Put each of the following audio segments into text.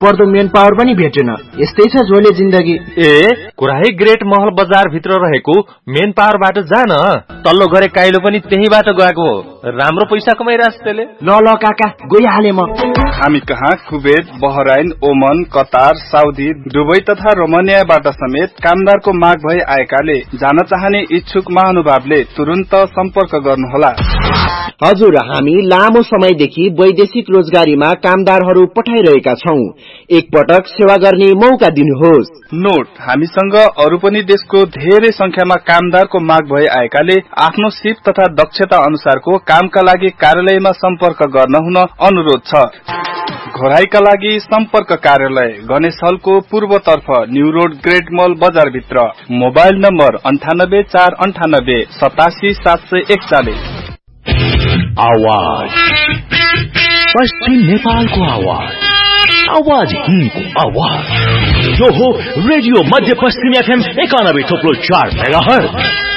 पर्दो main power पनि भेटेन। यस्तै छ झोले जिन्दगी। कुराै ग्रेट महल बजार भित्र रहेको मेन पावरबाट जान। तल्लो गरे काइलो पनि त्यहीबाट गएको हो। राम्रो पैसा कमाइराछ त्यसले। ल काका गइहाले म। हामी कहाँ कुवेत, बहराइन, ओमन, कतार, साउदी, दुबई तथा रोमानियाबाट समेत कामदारको माग भई आएकाले जान चाहने इच्छुक महानुभावले तुरुन्त सम्पर्क गर्नुहोला। हजुर, हामी लामो समयदेखि वैदेशिक रोजगारीमा कामदारहरू पठाइरहेका छौं। एकपटक सेवा गर्ने मौका दिनुहोस्। नोट, हामीसँग अरू पनि देशको धेरै संख्यामा कामदारको माग भई आएकाले आफ्नो सिप तथा दक्षता अनुसारको कामका लागि कार्यालयमा सम्पर्क गर्न हुन अनुरोध छ। घोराईका लागि सम्पर्क कार्यालय गणेश हलको पूर्वतर्फ न्यू रोड ग्रेट मल बजार भित्र। Mobile number 98 498 87 741। आवाज पश्चिम नेपालको आवाज हिन्दको आवाज। यो हो रेडियो मध्य पश्चिम FM 91.4 मेगाहर्ज।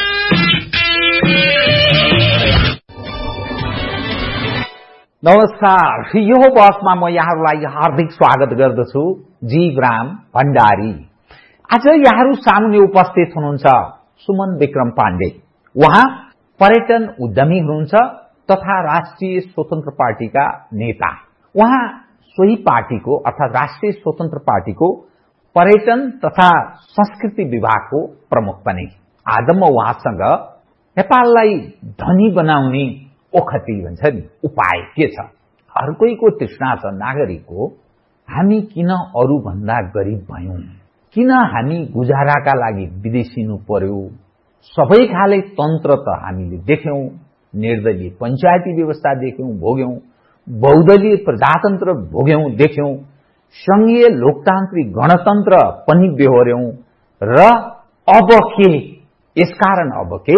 नमस्कार, यो बसमा म यहाँहरूलाई हार्दिक स्वागत गर्दछु। जीवराम भण्डारी। आज यहाँहरू सामुन्ने उपस्थित हुनुहुन्छ सुमन विक्रम पाण्डे। उहाँ पर्यटन उद्यमी हुनुहुन्छ तथा राष्ट्रिय स्वतन्त्र पार्टीका नेता। उहाँ सोही पार्टीको अर्थात राष्ट्रिय स्वतन्त्र पार्टीको पर्यटन तथा संस्कृति विभागको प्रमुख पनि। आज म उहाँसँग नेपाललाई धनी बनाउने ओखती भन्छ नि उपाय के छ। हर कोहीको तृष्णा छ नागरिकको, हामी किन अरू भन्दा गरिब भयौं, किन हामी गुजाराका लागि विदेशिनु पर्यो। सबै खाले तन्त्र त हामीले देख्यौं, निर्दलीय पंचायती व्यवस्था देख्यौं भोग्यौं, बहुदलीय प्रजातन्त्र भोग्यौं देख्यौं, संघीय लोकतान्त्रिक गणतन्त्र पनि बेहोर्यौं र अब के। यसकारण अब के,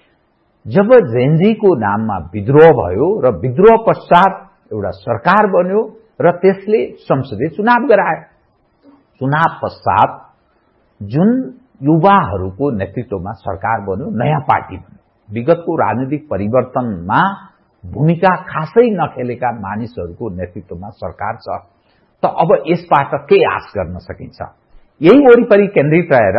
जब जेनजीको नाममा विद्रोह भयो र विद्रोह पश्चात एउटा सरकार बन्यो र त्यसले संसदीय चुनाव गरायो। चुनाव पश्चात जुन युवाहरूको नेतृत्वमा सरकार बन्यो, नयाँ पार्टी बन्यो। विगतको राजनीतिक परिवर्तनमा भूमिका खासै नखेलेका मानिसहरूको नेतृत्वमा सरकार छ। त अब यसबाट के आश गर्न सकिन्छ? यही वरिपरि केन्द्रित रहेर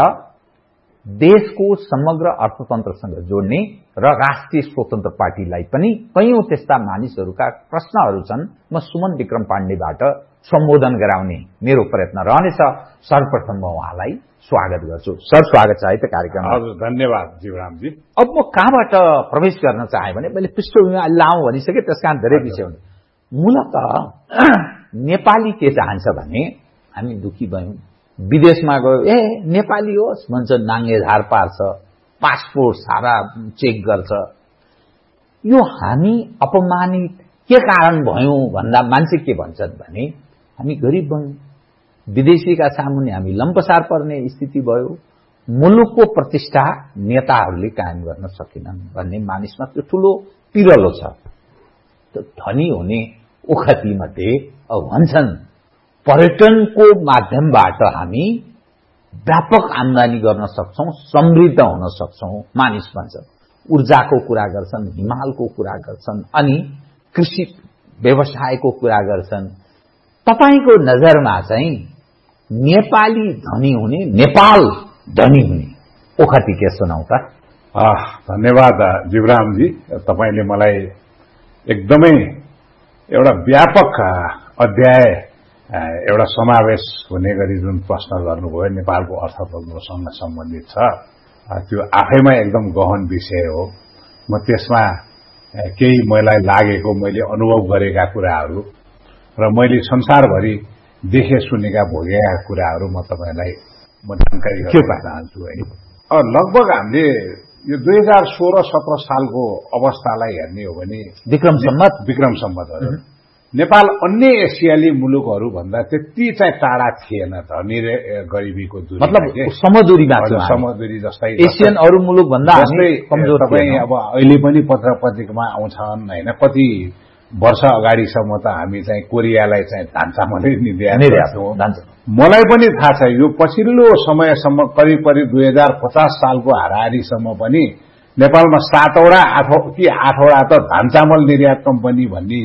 देशको समग्र अर्थतन्त्रसँग जोड्ने र राष्ट्रिय स्वतन्त्र पार्टीलाई पनि कयौं त्यस्ता मानिसहरूका प्रश्नहरू छन्, म सुमन विक्रम पाण्डेबाट सम्बोधन गराउने मेरो प्रयत्न रहनेछ। सर्वप्रथम म उहाँलाई स्वागत गर्छु। सर, स्वागत छ है त कार्यक्रममा। हजुर, धन्यवाद जीवरामजी। अब म कहाँबाट प्रवेश गर्न चाहे भने मैले पृष्ठभूमिमा लाउँ भनिसके, त्यसकारण धेरै विषय हुन्। मूलत नेपाली के चाहन्छ भने हामी दुखी भयौं, विदेशमा गयो, नेपाली होस् भन्छ, नाङ्गे झार पार्छ, पासपोर्ट सारा चेक गर्छ। यो हामी अपमानित के कारण भयौं भन्दा मान्छे के भन्छन् भने हामी गरिब भयौं, विदेशीका सामुन्ने हामी लम्पसार पर्ने स्थिति भयो, मुलुकको प्रतिष्ठा नेताहरूले कायम गर्न सकेनन् भन्ने मानिसमा त्यो ठूलो पिरलो छ। धनी हुने ओखती मध्ये अब भन्छन् पर्यटनको माध्यमबाट हामी व्यापक आमदानी गर्न सक्छौं, समृद्ध हुन सक्छौं मानिस भन्छ। ऊर्जाको कुरा गर्छन्, हिमालको कुरा गर्छन्, अनि कृषि व्यवसायको कुरा गर्छन्। तपाईको नजरमा चाहिँ नेपाली धनी हुने, नेपाल धनी हुने ओखती के सुनाउ त? धन्यवाद जीवरामजी। तपाईले मलाई एकदमै एउटा व्यापक अध्याय, एउटा समावेश हुने गरी जुन प्रश्न गर्नुभयो, नेपालको अर्थतन्त्रसँग सम्बन्धित छ, त्यो आफैमा एकदम गहन विषय हो। म त्यसमा केही मलाई लागेको, मैले अनुभव गरेका कुराहरू र मैले संसारभरि देखे सुनेका भोगेका कुराहरू म तपाईलाई जानकारी गराउन चाहन्छु है। लगभग हामीले यो 2016-17 सालको अवस्थालाई हेर्ने हो भने विक्रम सम्वत नेपाल अन्य एसियाली मुलुकहरू भन्दा त्यति चाहिँ टाढा थिएन धनी र गरिबीको दूरी। मतलब समदूरीमा छ, समदूरी जस्तै एसियन अरू मुलुक भन्दा जस्तै कमजोर। तपाईँ अब अहिले पनि पत्र पत्रिकामा आउँछन् हैन, कति वर्ष अगाडिसम्म त हामी चाहिँ कोरियालाई चाहिँ धानचामलै दिएका छौं। मलाई पनि थाहा छ यो पछिल्लो समयसम्म करिब 2050 सालको हाराहारीसम्म पनि नेपालमा 7 वटा 8 वटा त धानचामल निर्यात कम्पनी भन्ने यो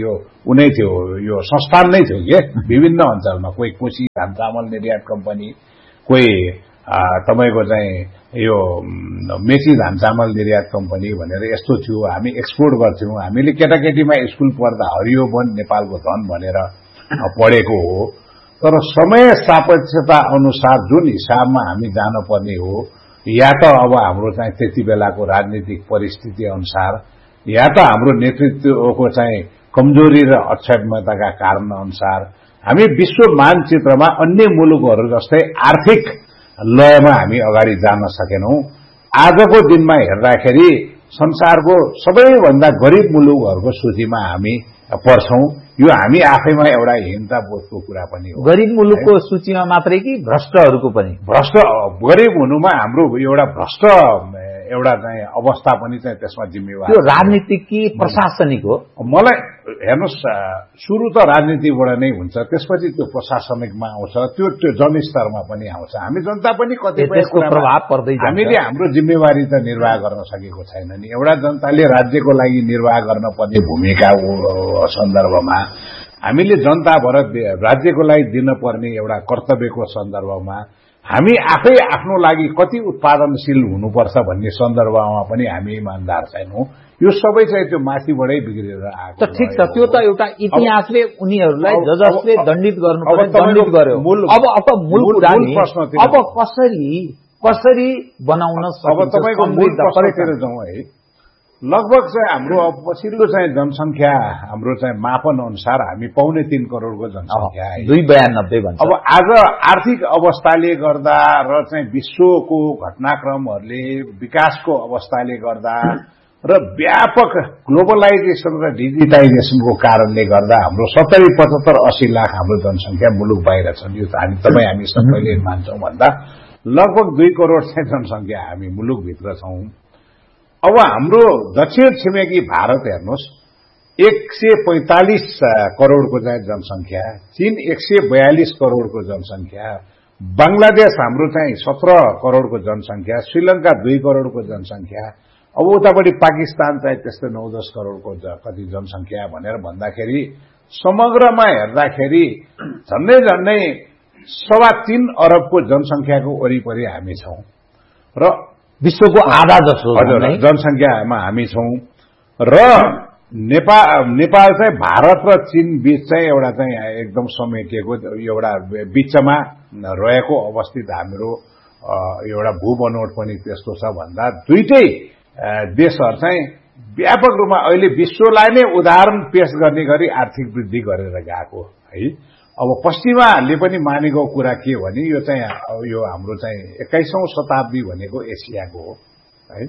उनै थियो, यो संस्थान नै थियो के विभिन्न अञ्चलमा, कोही कोशी धान चामल निर्यात कम्पनी, कोही तपाईको चाहिँ यो मेची धान चामल निर्यात कम्पनी भनेर यस्तो थियो। हामी एक्सपोर्ट गर्थ्यौं। हामीले केटाकेटीमा स्कुल पढ्दा हरियो वन नेपालको धन भनेर पढेको हो। तर समय सापेक्षता अनुसार जुन हिसाबमा हामी जान पर्ने हो, या त अब हाम्रो चाहिँ त्यति बेलाको राजनीतिक परिस्थिति अनुसार, या त हाम्रो नेतृत्वको चाहिँ कमजोरी र अक्षमताका कारण अनुसार हामी विश्व मानचित्रमा अन्य मुलुकहरू जस्तै आर्थिक लयमा हामी अगाडि जान सकेनौं। आजको दिनमा हेर्दाखेरि संसारको सबैभन्दा गरिब मुलुकहरूको सूचीमा हामी पर्छौं। यो हामी आफैमा एउटा हीनता बोधको कुरा पनि हो। गरिब मुलुकको सूचीमा मात्रै कि भ्रष्टहरूको पनि? भ्रष्ट गरिब हुनुमा हाम्रो एउटा भ्रष्ट एउटा चाहिँ अवस्था पनि चाहिँ त्यसमा जिम्मेवार। त्यो राजनीतिक कि प्रशासनिक हो? मलाई हेर्नुहोस्, सुरु त राजनीतिबाट नै हुन्छ, त्यसपछि त्यो प्रशासनिकमा आउँछ, त्यो जन स्तरमा पनि आउँछ। हामी जनता पनि कतिपय प्रभाव पर्दै जान्छ। हामीले हाम्रो जिम्मेवारी त निर्वाह गर्न सकेको छैन नि। एउटा जनताले राज्यको लागि निर्वाह गर्न पर्ने भूमिका सन्दर्भमा, हामीले जनताबाट राज्यको लागि दिन पर्ने एउटा कर्तव्यको सन्दर्भमा, हामी आफै आफ्नो लागि कति उत्पादनशील हुनुपर्छ भन्ने सन्दर्भमा पनि हामी इमानदार छैनौं। यो सबै चाहिँ त्यो माथिबाटै बिग्रेर आएको। त ठिक छ, त्यो त एउटा इतिहासले उनीहरूलाई जसले दण्डित गर्नुपर्ने दण्डित गर्यो। अब मूल कुरा नि अब कसरी बनाउन सकिन्छ? अब तपाईको मूल प्रश्नतिर जाउँ है। लगभग चाहिँ हाम्रो पछिल्लो चाहिँ जनसंख्या हाम्रो चाहिँ मापन अनुसार हामी 2.25 करोडको जनसंख्या है। 292 भन्छ। अब आज आर्थिक अवस्थाले गर्दा र चाहिँ विश्वको घटनाक्रमहरूले, विकासको अवस्थाले गर्दा र व्यापक ग्लोबलाइजेसन र डिजिटाइजेसनको कारणले गर्दा हाम्रो 70-75-80 लाख हाम्रो जनसंख्या मुलुक बाहिर छन्। यो हामी सबैले मान्छौं भन्दा लगभग 2 करोड चाहिँ जनसंख्या हामी मुलुकभित्र छौं। अब हाम्रो दक्षिण छिमेकी भारत हेर्नुहोस्, 145 करोडको चाहिँ जनसंख्या, चीन 142 करोडको जनसंख्या, बंगलादेश हाम्रो चाहिँ 17 करोडको जनसंख्या, श्रीलंका 2 करोडको जनसंख्या, अब उतापट्टि पाकिस्तान चाहिँ त्यस्तै 9-10 करोडको कति जनसंख्या भनेर भन्दाखेरि समग्रमा हेर्दाखेरि झन्डै 3.25 अरबको जनसंख्याको वरिपरि हामी छौं र विश्वको आधा जसो जनसंख्यामा हामी छौं। र नेपाल चाहिँ भारत र चीन बीच चाहिँ एउटा चाहिँ एकदम समेटिएको एउटा बीचमा रहेको अवस्थित हाम्रो एउटा भूबनोट पनि त्यस्तो छ भन्दा दुईटै देशहरू चाहिँ व्यापक रूपमा अहिले विश्वलाई नै उदाहरण पेश गर्ने गरी आर्थिक वृद्धि गरेर गएको है। अब पश्चिमाले पनि मानेको कुरा के भने यो चाहिँ यो हाम्रो चाहिँ 21औं शताब्दी भनेको एसियाको हो है।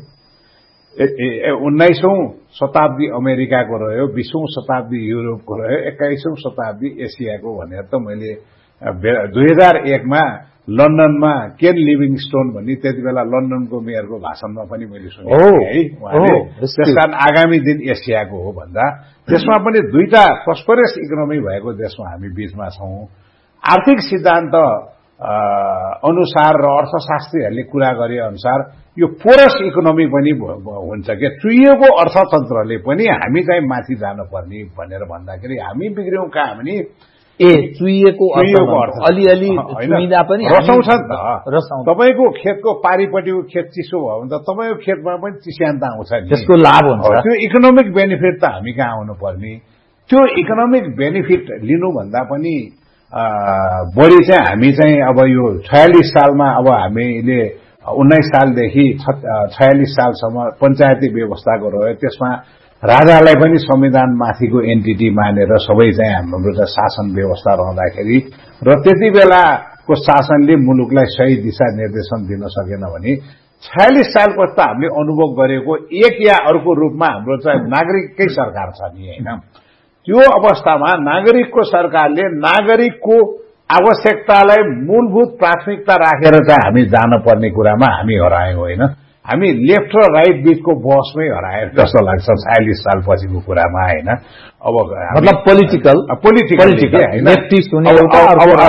19औं शताब्दी अमेरिकाको रह्यो, 20औं शताब्दी युरोपको रह्यो, 21औं शताब्दी एसियाको भनेर त मैले 2001 मा लन्डनमा केन लिभिङस्टोन भन्ने त्यति बेला लन्डनको मेयरको भाषणमा पनि मैले सुनेको थिएँ है। उहाँले त्यसकारण आगामी दिन एसियाको हो भन्दा त्यसमा पनि दुईटा प्रस्परस इकोनोमी भएको देशमा हामी बीचमा छौं। आर्थिक सिद्धान्त अनुसार र अर्थशास्त्रीहरूले कुरा गरे अनुसार यो पोरस इकोनोमी पनि हुन्छ के, चुइएको अर्थतन्त्रले पनि हामी चाहिँ माथि जानुपर्ने भनेर भन्दाखेरि हामी बिग्रियौं कहाँ भने चुइएको अर्थ अलिअलि चुइदा पनि रसाउँछ नि त। तपाईको खेतको पारिपट्टिको खेत चिसो भयो भने त तपाईको खेतमा पनि चिस्यान्त आउँछ नि, त्यसको लाभ हुन्छ। त्यो इकोनोमिक बेनिफिट त हामी कहाँ आउनु पर्ने? त्यो इकोनोमिक बेनिफिट लिनुभन्दा पनि बढी चाहिँ हामी चाहिँ अब यो 46 सालमा अब हामीले 19 सालदेखि 46 सालसम्म पञ्चायती व्यवस्थाको रह्यो। त्यसमा राजालाई पनि संविधान माथिको एन्टिटी मानेर सबै चाहिँ हाम्रो चाहिँ शासन व्यवस्था रहँदाखेरि र त्यति बेलाको शासनले मुलुकलाई सही दिशा निर्देशन दिन सकेन भने 46 सालपछि त हामीले अनुभव गरेको एक या अर्को रूपमा हाम्रो चाहिँ नागरिककै सरकार छ नि हैन। त्यो अवस्थामा नागरिकको सरकारले नागरिकको आवश्यकतालाई मूलभूत प्राथमिकता राखेर चाहिँ हामी जान पर्ने कुरामा हामी हरायौं हैन। हामी लेफ्ट र राइट बीचको बसमै हराए जस्तो लाग्छ 46 साल पछिको कुरामा हैन। अब मतलब पोलिटिकल हैन,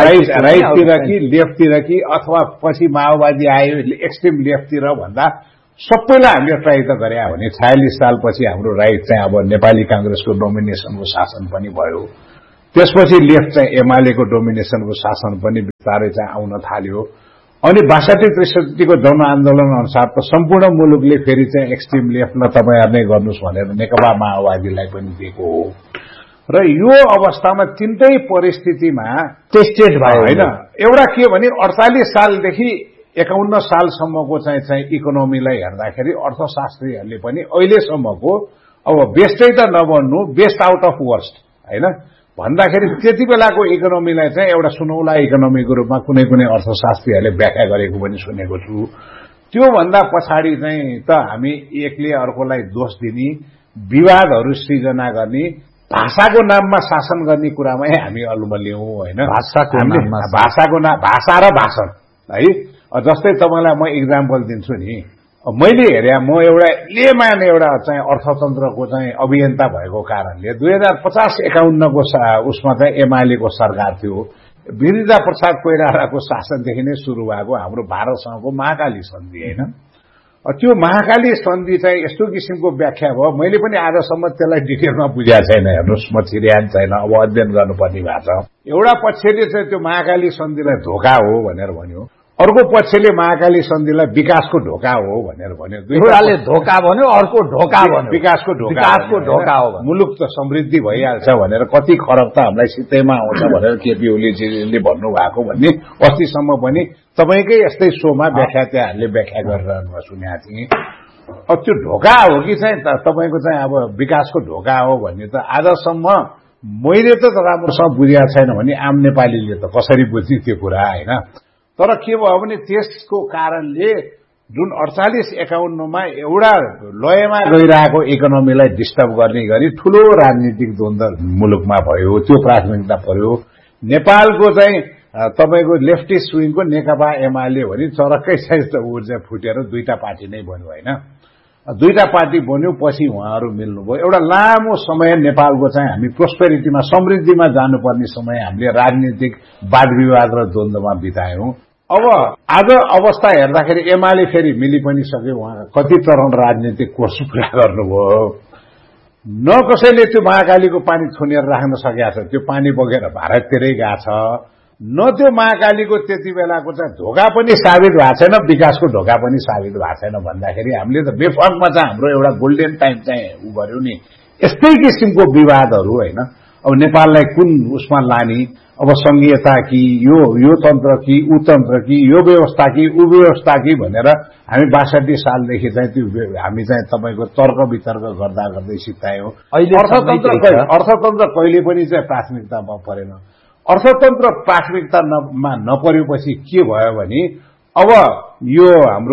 राइटतिर कि लेफ्टतिर कि अथवा पछि माओवादी आयो एक्सट्रिम लेफ्टतिर भन्दा सबैलाई हामीले ट्राई त गरे भने 46 सालपछि हाम्रो राइट चाहिँ अब नेपाली कांग्रेसको डोमिनेसनको शासन पनि भयो। त्यसपछि लेफ्ट चाहिँ एमालेको डोमिनेसनको शासन पनि बिस्तारै चाहिँ आउन थाल्यो। अनि 62-63को जनआन्दोलन अनुसार त सम्पूर्ण मुलुकले फेरि चाहिँ एक्सट्रिम लेफ्टलाई तपाईहरु नै गर्नुस् भनेर नेकपा माओवादीलाई पनि दिएको हो। र यो अवस्थामा तिनटै परिस्थितिमा टेस्टेड भयो हैन। एउटा के भने 48 सालदेखि 51 सालसम्मको चाहिँ इकोनोमीलाई हेर्दाखेरि अर्थशास्त्रीहरूले पनि अहिलेसम्मको अब बेस्टै त नबन्नु, बेस्ट आउट अफ वर्स्ट हैन भन्दाखेरि त्यति बेलाको इकोनोमीलाई चाहिँ एउटा सुनौला इकोनोमीको रूपमा कुनै कुनै अर्थशास्त्रीहरूले व्याख्या गरेको पनि सुनेको छु। त्यो भन्दा पछाडि चाहिँ त हामी एकले अर्कोलाई दोष दिने, विवादहरू सृजना गर्ने, भाषाको नाममा शासन गर्ने कुरामै हामी अलमलियौं हैन। भाषा र भाषण है। जस्तै तपाईलाई म एक्जाम्पल दिन्छु नि। मैले हेरे म एउटा लेमान एउटा चाहिँ अर्थतन्त्रको चाहिँ अभियन्ता भएको कारणले 2050-51 को उसमा चाहिँ एमालेको सरकार थियो। वीरजा प्रसाद कोइरालाको शासनदेखि नै सुरु भएको हाम्रो भारतसँगको महाकाली सन्धि हैन। त्यो महाकाली सन्धि चाहिँ यस्तो किसिमको व्याख्या भयो, मैले पनि आजसम्म त्यसलाई डिटेलमा बुझेको छैन। हेर्नुहोस् म छिर्यान छैन, अब अध्ययन गर्नुपर्ने भएको छ। एउटा पक्षले चाहिँ त्यो महाकाली सन्धिलाई धोका हो भनेर भन्यो, अर्को पक्षले महाकाली सन्धिलाई विकासको ढोका हो भनेर भन्यो। एउटाले धोका भन्यो, अर्को ढोका भन्यो, विकासको ढोका हो। मुलुक त समृद्धि भइहाल्छ भनेर कति खरब त हामीलाई सित्तैमा आउँछ भनेर केपी ओलीजीले भन्नुभएको भन्ने अस्तिसम्म पनि तपाईकै यस्तै शोमा व्याख्या त्यहाँहरूले व्याख्या गरिरहनु सुनेको थिएँ। अब त्यो ढोका हो कि चाहिँ तपाईको चाहिँ अब विकासको ढोका हो भन्ने त आजसम्म मैले त राम्रोसँग बुझेको छैन भने आम नेपालीले त कसरी बुझ्ने त्यो कुरा हैन। तर के भयो भने त्यसको कारणले जुन 48-51 मा एउटा लयमा गइरहेको इकोनोमीलाई डिस्टर्ब गर्ने गरी ठूलो राजनीतिक द्वन्द्व मुलुकमा भयो। त्यो प्राथमिकता पर्यो। नेपालको चाहिँ तपाईको लेफ्टिस्ट विङको नेकपा एमाले भनी चरक्कै चाहिँ ऊर्जा फुटेर दुईटा पार्टी नै बन्यो हैन। दुईटा पार्टी बन्यो, पछि उहाँहरू मिल्नुभयो। एउटा लामो समय नेपालको चाहिँ हामी प्रोस्पेरिटीमा समृद्धिमा जानुपर्ने समय हामीले राजनीतिक वाद विवाद र द्वन्द्वमा बितायौं। अब आज अवस्था हेर्दाखेरि एमाले फेरि मिली पनि सक्यो। उहाँ कति चरण राजनीतिक कोर्स पूरा गर्नुभयो। न कसैले त्यो महाकालीको पानी छुनेर राख्न सकेको छ, त्यो पानी बगेर भारततिरै गएको छ। न त्यो महाकालीको त्यति बेलाको चाहिँ धोका पनि साबित भएको छैन, विकासको ढोका पनि साबित भएको छैन भन्दाखेरि हामीले त बेफर्कमा चाहिँ हाम्रो एउटा गोल्डन टाइम चाहिँ उ गर्यो नि। यस्तै किसिमको विवादहरू हैन। अब नेपाललाई कुन उसमा लाने, अब संघीयता कि यो तन्त्र कि उ तन्त्र कि यो व्यवस्था कि उ व्यवस्था कि भनेर हामी 62 सालदेखि चाहिँ त्यो हामी चाहिँ तपाईको तर्क वितर्क गर्दा गर्दै सिकायौं। अर्थतन्त्र कहिले पनि चाहिँ प्राथमिकतामा परेन। अर्थतन्त्र प्राथमिकतामा नपरेपछि के भयो भने अब यो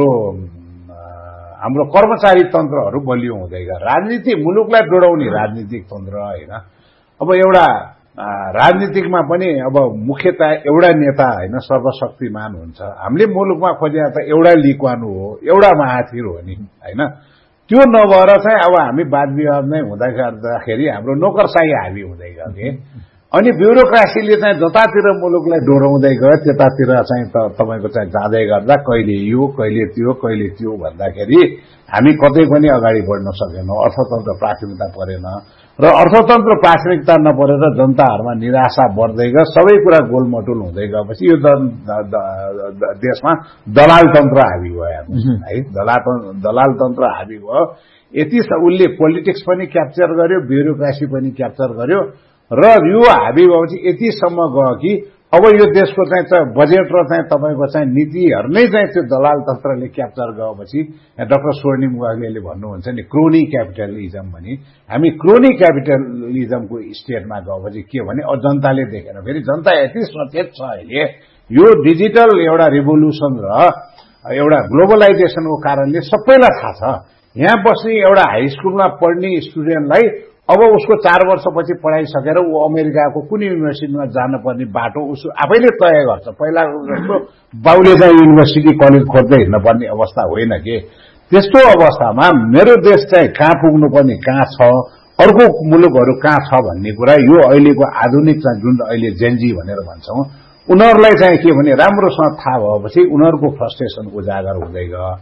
हाम्रो कर्मचारी तन्त्रहरू बलियो हुँदै गयो। राजनीति मुलुकलाई डोडाउने राजनीतिक तन्त्र हैन। अब एउटा राजनीतिकमा पनि अब मुख्यतः एउटा नेता हैन सर्वशक्तिमान हुन्छ। हामीले मुलुकमा खोजेको त एउटा लिक्वानु हो, एउटा महाथिर हो नि हैन। त्यो नभएर चाहिँ अब हामी वाद विवाद नै हुँदै गर्दाखेरि हाम्रो नोकरशाही हावी हुँदै गयो के। अनि ब्युरोक्रेसीले चाहिँ जतातिर मुलुकलाई डोराउँदै गयो त्यतातिर चाहिँ तपाईको चाहिँ जाँदै गर्दा कहिले यो कहिले त्यो भन्दाखेरि हामी कतै पनि अगाडि बढ्न सकेनौं। अर्थतन्त्र प्राथमिकता परेन र अर्थतन्त्र प्राथमिकता नपरेर जनताहरुमा निराशा बढ्दै गयो। सबै कुरा गोलमटोल हुँदै गएपछि यो देशमा दलाल तन्त्र हावी भयो है। दलाल तन्त्र हावी भयो। यति उसले पोलिटिक्स पनि क्याप्चर गर्यो, ब्युरोक्रेसी पनि क्याप्चर गर्यो र यो हावी भएपछि यतिसम्म गयो कि अब यो देशको चाहिँ बजेट र चाहिँ तपाईको चाहिँ नीतिहरु नै चाहिँ त्यो दलाल तन्त्रले क्याप्चर गएपछि डाक्टर स्वर्णिम वाग्लेले भन्नुहुन्छ नि क्रोनी क्यापिटलिजम भनी। हामी क्रोनी क्यापिटलिजमको स्टेटमा गएपछि के भने जनताले देखेन। फेरि जनता यति सचेत छ अहिले यो डिजिटल एउटा रिभोल्युसन र एउटा ग्लोबलाइजेसनको कारणले सबैलाई थाहा छ। यहाँ बस्ने एउटा हाई स्कुलमा पढ्ने स्टुडेन्टलाई अब उसको 4 वर्षपछि पढाइ सकेर ऊ अमेरिकाको कुनै युनिभर्सिटीमा जानुपर्ने बाटो उसो आफैले तय गर्छ। पहिला जस्तो बाउले चाहिँ युनिभर्सिटी कलेज खोज्दै हिँड्न पर्ने अवस्था होइन के। त्यस्तो अवस्थामा मेरो देश चाहिँ कहाँ पुग्नुपर्ने कहाँ छ, अर्को मुलुकहरू कहाँ छ भन्ने कुरा यो अहिलेको आधुनिक चाहिँ जुन अहिले जेनजी भनेर भन्छौं उनीहरूलाई चाहिँ के भने राम्रोसँग थाहा भएपछि उनीहरूको फ्रस्ट्रेसन उजागर हुँदै गयो।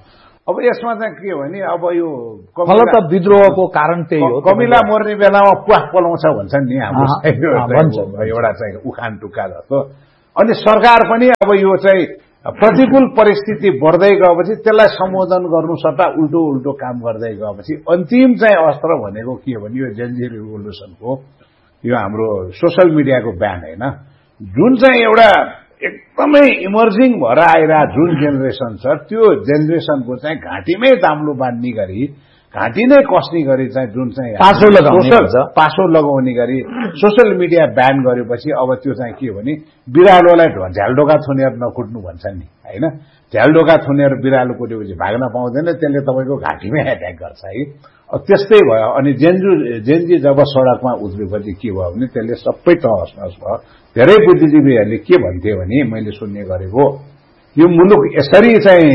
अब यसमा चाहिँ के हो भने अब यो फलत विद्रोहको कारण त्यही हो। कमिला मर्ने बेलामा पुवा पलाउँछ भन्छन् नि हाम्रो एउटा चाहिँ उखान टुक्का जस्तो। अनि सरकार पनि अब यो चाहिँ प्रतिकूल परिस्थिति बढ्दै गएपछि त्यसलाई सम्बोधन गर्नु सट्टा उल्टो उल्टो काम गर्दै गएपछि अन्तिम चाहिँ अस्त्र भनेको के हो भने यो जेनजी रिभोल्युसनको यो हाम्रो सोशल मिडियाको ब्यान होइन, जुन चाहिँ एउटा एकदमै इमर्जिङ भएर आइरहेको जुन जेनेरेसन छ त्यो जेनेरेसनको चाहिँ घाँटीमै दाम्लो बाँध्ने गरी घाँटी नै कस्ने गरी चाहिँ जुन चाहिँ पासो लगाउने गरी सोशल मिडिया ब्यान गरेपछि अब त्यो चाहिँ के हो भने बिरालोलाई झ्यालडोका थुनेर नकुट्नु भन्छन् नि होइन, झ्यालडोका थुनेर बिरालो कुटेपछि भाग्न पाउँदैन, त्यसले तपाईँको घाँटीमै एट्याक गर्छ है। त्यस्तै भयो। अनि जेनजी जब सडकमा उत्रेपछि के भयो भने त्यसले सबै तहस नहस भयो। धेरै बुद्धिजीवीहरूले के भन्थे भने मैले सुन्ने गरेको यो मुलुक यसरी चाहिँ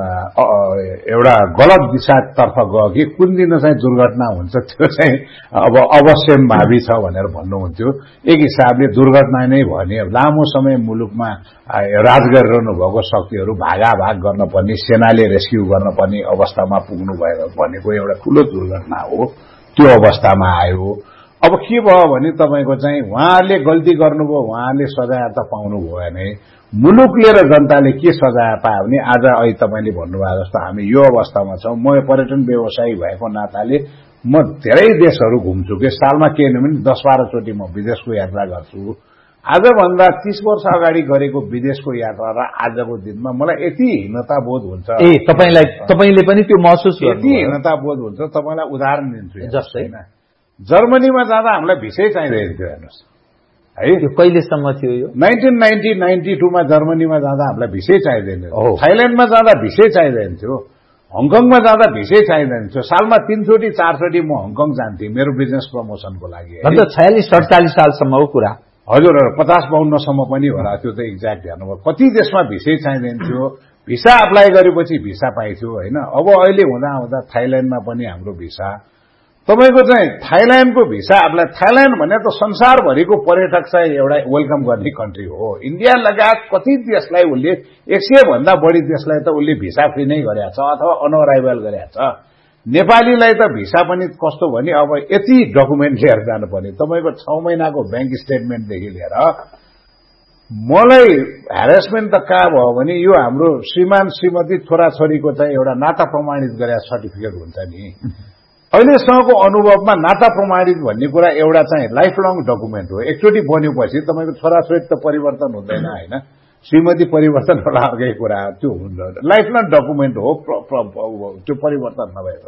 एउटा गलत दिशातर्फ गयो कि कुन दिन चाहिँ दुर्घटना हुन्छ त्यो चाहिँ अब अवश्यम्भावी छ भनेर भन्नुहुन्थ्यो। एक हिसाबले दुर्घटना नै भने लामो समय मुलुकमा राज गरिरहनु भएको शक्तिहरू भागाभाग गर्न पर्ने, सेनाले रेस्क्यु गर्न पर्ने अवस्थामा पुग्नु भयो भनेको एउटा ठूलो दुर्घटना हो। त्यो अवस्थामा आयो। अब के भयो भने तपाईँको चाहिँ उहाँले गल्ती गर्नुभयो, उहाँले सजाय त पाउनु भएन, मुलुकले र जनताले के सजाय पायो भने आज अहिले तपाईँले भन्नुभयो जस्तो हामी यो अवस्थामा छौँ। म पर्यटन व्यवसायी भएको नाताले म धेरै देशहरू घुम्छु कि सालमा के भने 10-12 चोटि म विदेशको यात्रा गर्छु। आजभन्दा 30 वर्ष अगाडि गरेको विदेशको यात्रा र आजको दिनमा मलाई यति हीनता बोध हुन्छ। तपाईले पनि त्यो महसुस यति हीनता बोध हुन्छ। तपाईँलाई उदाहरण दिन्छु। जस्तै जर्मनीमा जाँदा हामीलाई भिसै चाहिँदैन थियो हेर्नुहोस् है। यो कहिलेसम्म थियो यो? 1992 मा जर्मनीमा जाँदा हामीलाई भिसै चाहिँदैन थियो। थाइल्याण्डमा जाँदा भिसै चाहिँदैन थियो। हङकङमा जाँदा भिसै चाहिँदैन थियो। सालमा 3 चोटि 4 चोटि म हङकङ जान्थेँ मेरो बिजनेस प्रमोसनको लागि। 46-47 सालसम्मको कुरा। हजुर 50-52 सम्म पनि होला, त्यो त एक्ज्याक्ट हेर्नुभयो। कति देशमा भिसै चाहिँदैन थियो। भिसा अप्लाई गरेपछि भिसा पाइथ्यो होइन। अब अहिले हुँदा हुँदा थाइल्याण्डमा पनि हाम्रो भिसा तपाईको चाहिँ थाइल्याण्डको भिसा अप्लाई। थाइल्याण्ड भने त संसारभरिको पर्यटक चाहिँ एउटा वेलकम गर्ने कन्ट्री हो। इन्डिया लगायत कति देशलाई उसले 100 भन्दा बढी देशलाई त उसले भिसा फ्री नै गरेछ अथवा अनअराइभल गरेछ। नेपालीलाई त भिसा पनि कस्तो भने अब यति डकुमेन्ट लिएर जानुपर्ने। तपाईँको 6 महिनाको ब्याङ्क स्टेटमेन्टदेखि लिएर मलाई ह्यारेसमेन्ट त कहाँ भयो भने यो हाम्रो श्रीमान श्रीमती छोराछोरीको चाहिँ एउटा नाता प्रमाणित गरेर सर्टिफिकेट हुन्छ नि। अहिलेसम्मको अनुभवमा नाता प्रमाणित भन्ने कुरा एउटा चाहिँ लाइफ लङ डकुमेन्ट हो। एकचोटि बन्योपछि तपाईँको छोराछोरी त परिवर्तन हुँदैन होइन, श्रीमती परिवर्तन होला अर्कै कुरा, त्यो हुन्छ लाइफ लङ डकुमेन्ट हो। त्यो परिवर्तन नभएर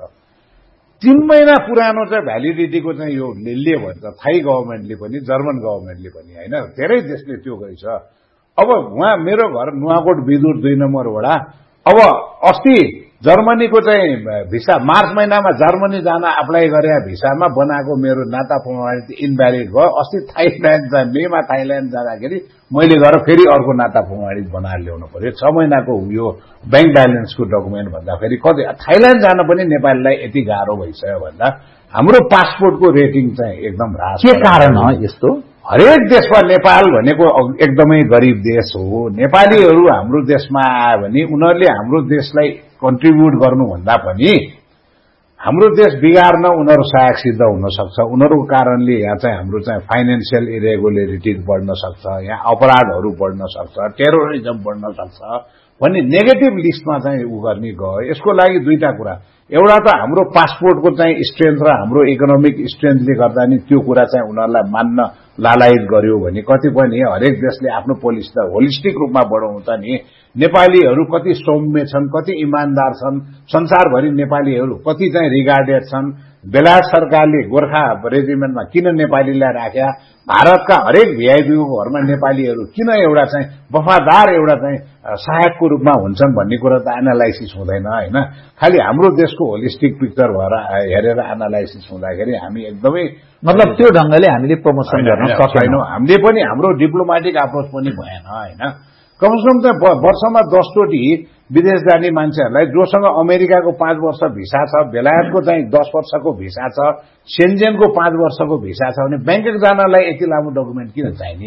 3 महिना पुरानो चाहिँ भ्यालिडिटीको चाहिँ यो ले भन्छ थाई गभर्मेन्टले पनि जर्मन गभर्मेन्टले पनि होइन, धेरै देशले त्यो गरेछ। अब उहाँ मेरो घर नुवाकोट विदुर 2 नम्बर वडा। अब अस्ति जर्मनीको चाहिँ भिसा मार्च महिनामा जर्मनी जान अप्लाई गरे भिसामा बनाएको मेरो नाता प्रमाणित इनभ्यालिड भयो। अस्ति थाइल्याण्ड मेमा थाइल्याण्ड जाँदाखेरि मैले गएर फेरि अर्को नाता प्रमाणित बनाएर ल्याउनु पर्यो। 6 महिनाको यो ब्याङ्क ब्यालेन्सको डकुमेन्ट भन्दाखेरि कति थाइल्याण्ड जान पनि नेपालीलाई यति गाह्रो भइसक्यो भन्दा हाम्रो पासपोर्टको रेटिङ चाहिँ एकदम ह्रास। के कारण हो यस्तो? हरेक देशमा नेपाल भनेको एकदमै गरिब देश हो। नेपालीहरू हाम्रो देशमा आयो भने उनीहरूले हाम्रो देशलाई कन्ट्रिब्युट गर्नुभन्दा पनि हाम्रो देश बिगार्न उनीहरू सहायक सिद्ध हुन सक्छ। उनीहरूको कारणले यहाँ चाहिँ हाम्रो चाहिँ फाइनेन्सियल इरेगुलेरिटिज बढ्न सक्छ, यहाँ अपराधहरू बढ्न सक्छ, टेरोरिजम बढ्न सक्छ भन्ने नेगेटिभ लिस्टमा चाहिँ उ गर्ने गयो। यसको लागि 2टा कुरा, एउटा त हाम्रो पासपोर्टको चाहिँ स्ट्रेन्थ र हाम्रो इकोनोमिक स्ट्रेन्थले गर्दा नि त्यो कुरा चाहिँ उनीहरूलाई मान्न लालायत गर्यो भने कतिपय नि हरेक देशले आफ्नो पोलिसीलाई होलिस्टिक रूपमा बढाउँछ नि। नेपालीहरू कति सौम्य छन्, कति इमानदार छन्, संसारभरि नेपालीहरू कति चाहिँ रिगार्डेड छन्। बेलायत सरकारले गोर्खा रेजिमेन्टमा किन नेपालीलाई राख्या, भारतका हरेक भिआइपीको घरमा नेपालीहरू किन एउटा चाहिँ वफादार एउटा चाहिँ सहायकको रूपमा हुन्छन् भन्ने कुरा त एनालाइसिस हुँदैन होइन। खालि हाम्रो देशको होलिस्टिक पिक्चर भएर हेरेर एनालाइसिस हुँदाखेरि हामी एकदमै मतलब त्यो ढंगले हामीले प्रमोसन गर्न सक्दैनौँ। हामीले पनि हाम्रो डिप्लोमेटिक अप्रोच पनि भएन होइन। कमसेकम त वर्षमा 10 चोटि विदेश जाने मान्छेहरूलाई जोसँग अमेरिकाको 5 वर्ष भिसा छ, बेलायतको चाहिँ 10 वर्षको भिसा छ, सेन्जेनको 5 वर्षको भिसा छ भने ब्याङ्कक जानलाई यति लामो डकुमेन्ट किन चाहिने?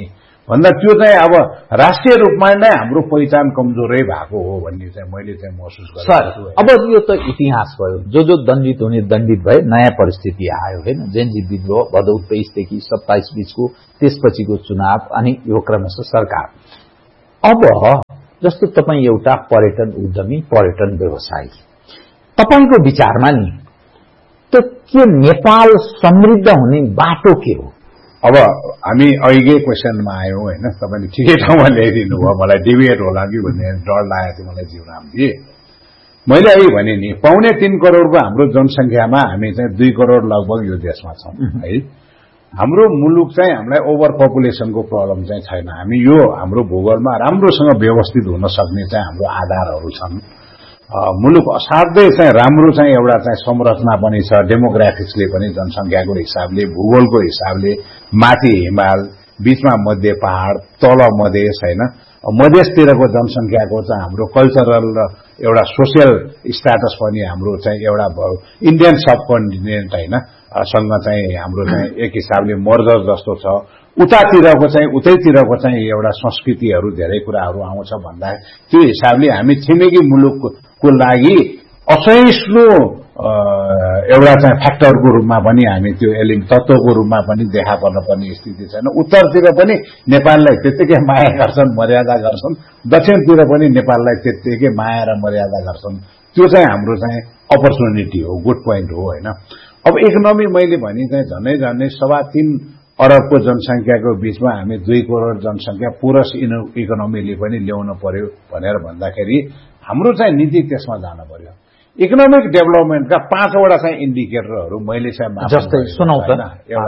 भन्दा त्यो चाहिँ अब राष्ट्रिय रूपमा नै हाम्रो पहिचान कमजोरै भएको हो भन्ने चाहिँ मैले चाहिँ महसुस गरेँ। सर, अब यो त इतिहास भयो, जो दण्डित हुने दण्डित भए, नयाँ परिस्थिति आयो होइन, जेनजी विद्रोह भदौ 23 देखि 27 बीचको, त्यसपछिको चुनाव अनि यो क्रमशः सरकार। अब जस्तो तपाईँ एउटा पर्यटन उद्यमी, पर्यटन व्यवसायी, तपाईको विचारमा नि त के नेपाल समृद्ध हुने बाटो के हो? अब हामी अहिलेकै क्वेसनमा आयौं होइन, तपाईँले ठिकै ठाउँमा ल्याइदिनु भयो। मलाई डिबेट होला कि भन्ने डर लागेको थियो मलाई जीवरामजी। मैले अहिले भने नि 3.25 करोड़को हाम्रो जनसंख्यामा हामी चाहिँ 2 करोड़ लगभग यो देशमा छौं है। हाम्रो मुलुक चाहिँ हामीलाई ओभर पपुलेसनको प्रब्लम चाहिँ छैन। हामी यो हाम्रो भूगोलमा राम्रोसँग व्यवस्थित हुन सक्ने चाहिँ हाम्रो आधारहरू छन्। मुलुक असाध्यै चाहिँ राम्रो चाहिँ एउटा चाहिँ संरचना पनि छ, डेमोग्राफिक्सले पनि, जनसंख्याको हिसाबले, भूगोलको हिसाबले, माथि हिमाल, बीचमा मध्य पहाड़, तल मधेस होइन। मधेसतिरको जनसंख्याको चाहिँ हाम्रो कल्चरल र एउटा सोशल स्ट्याटस पनि हाम्रो चाहिँ एउटा इन्डियन सब कन्टिनेन्ट होइन सँग चाहिँ हाम्रो चाहिँ एक हिसाबले मर्जर जस्तो छ। उतातिरको चाहिँ उतैतिरको चाहिँ एउटा संस्कृतिहरू धेरै कुराहरू आउँछ भन्दा त्यो हिसाबले हामी छिमेकी मुलुकको लागि असहिष्णु एउटा चाहिँ फ्याक्टरको रूपमा पनि हामी त्यो तत्वको रूपमा पनि देखा पर्न पर्ने स्थिति छैन। उत्तरतिर पनि नेपाललाई त्यत्तिकै माया गर्छन्, मर्यादा गर्छन्, दक्षिणतिर पनि नेपाललाई त्यत्तिकै माया र मर्यादा गर्छन्। त्यो चाहिँ हाम्रो चाहिँ अपर्च्युनिटी हो, गुड पोइन्ट हो होइन। अब इकोनोमी मैले भने चाहिँ झनै 3.25 अरबको जनसंख्याको बीचमा हामी 2 करोड़ जनसंख्या पुरस इकोनोमीले पनि ल्याउन पर्यो भनेर भन्दाखेरि हाम्रो चाहिँ नीति त्यसमा जान पर्यो। इकोनोमिक डेभलपमेन्टका 5वटा चाहिँ इन्डिकेटरहरू मैले चाहिँ जस्तै सुनाउ त,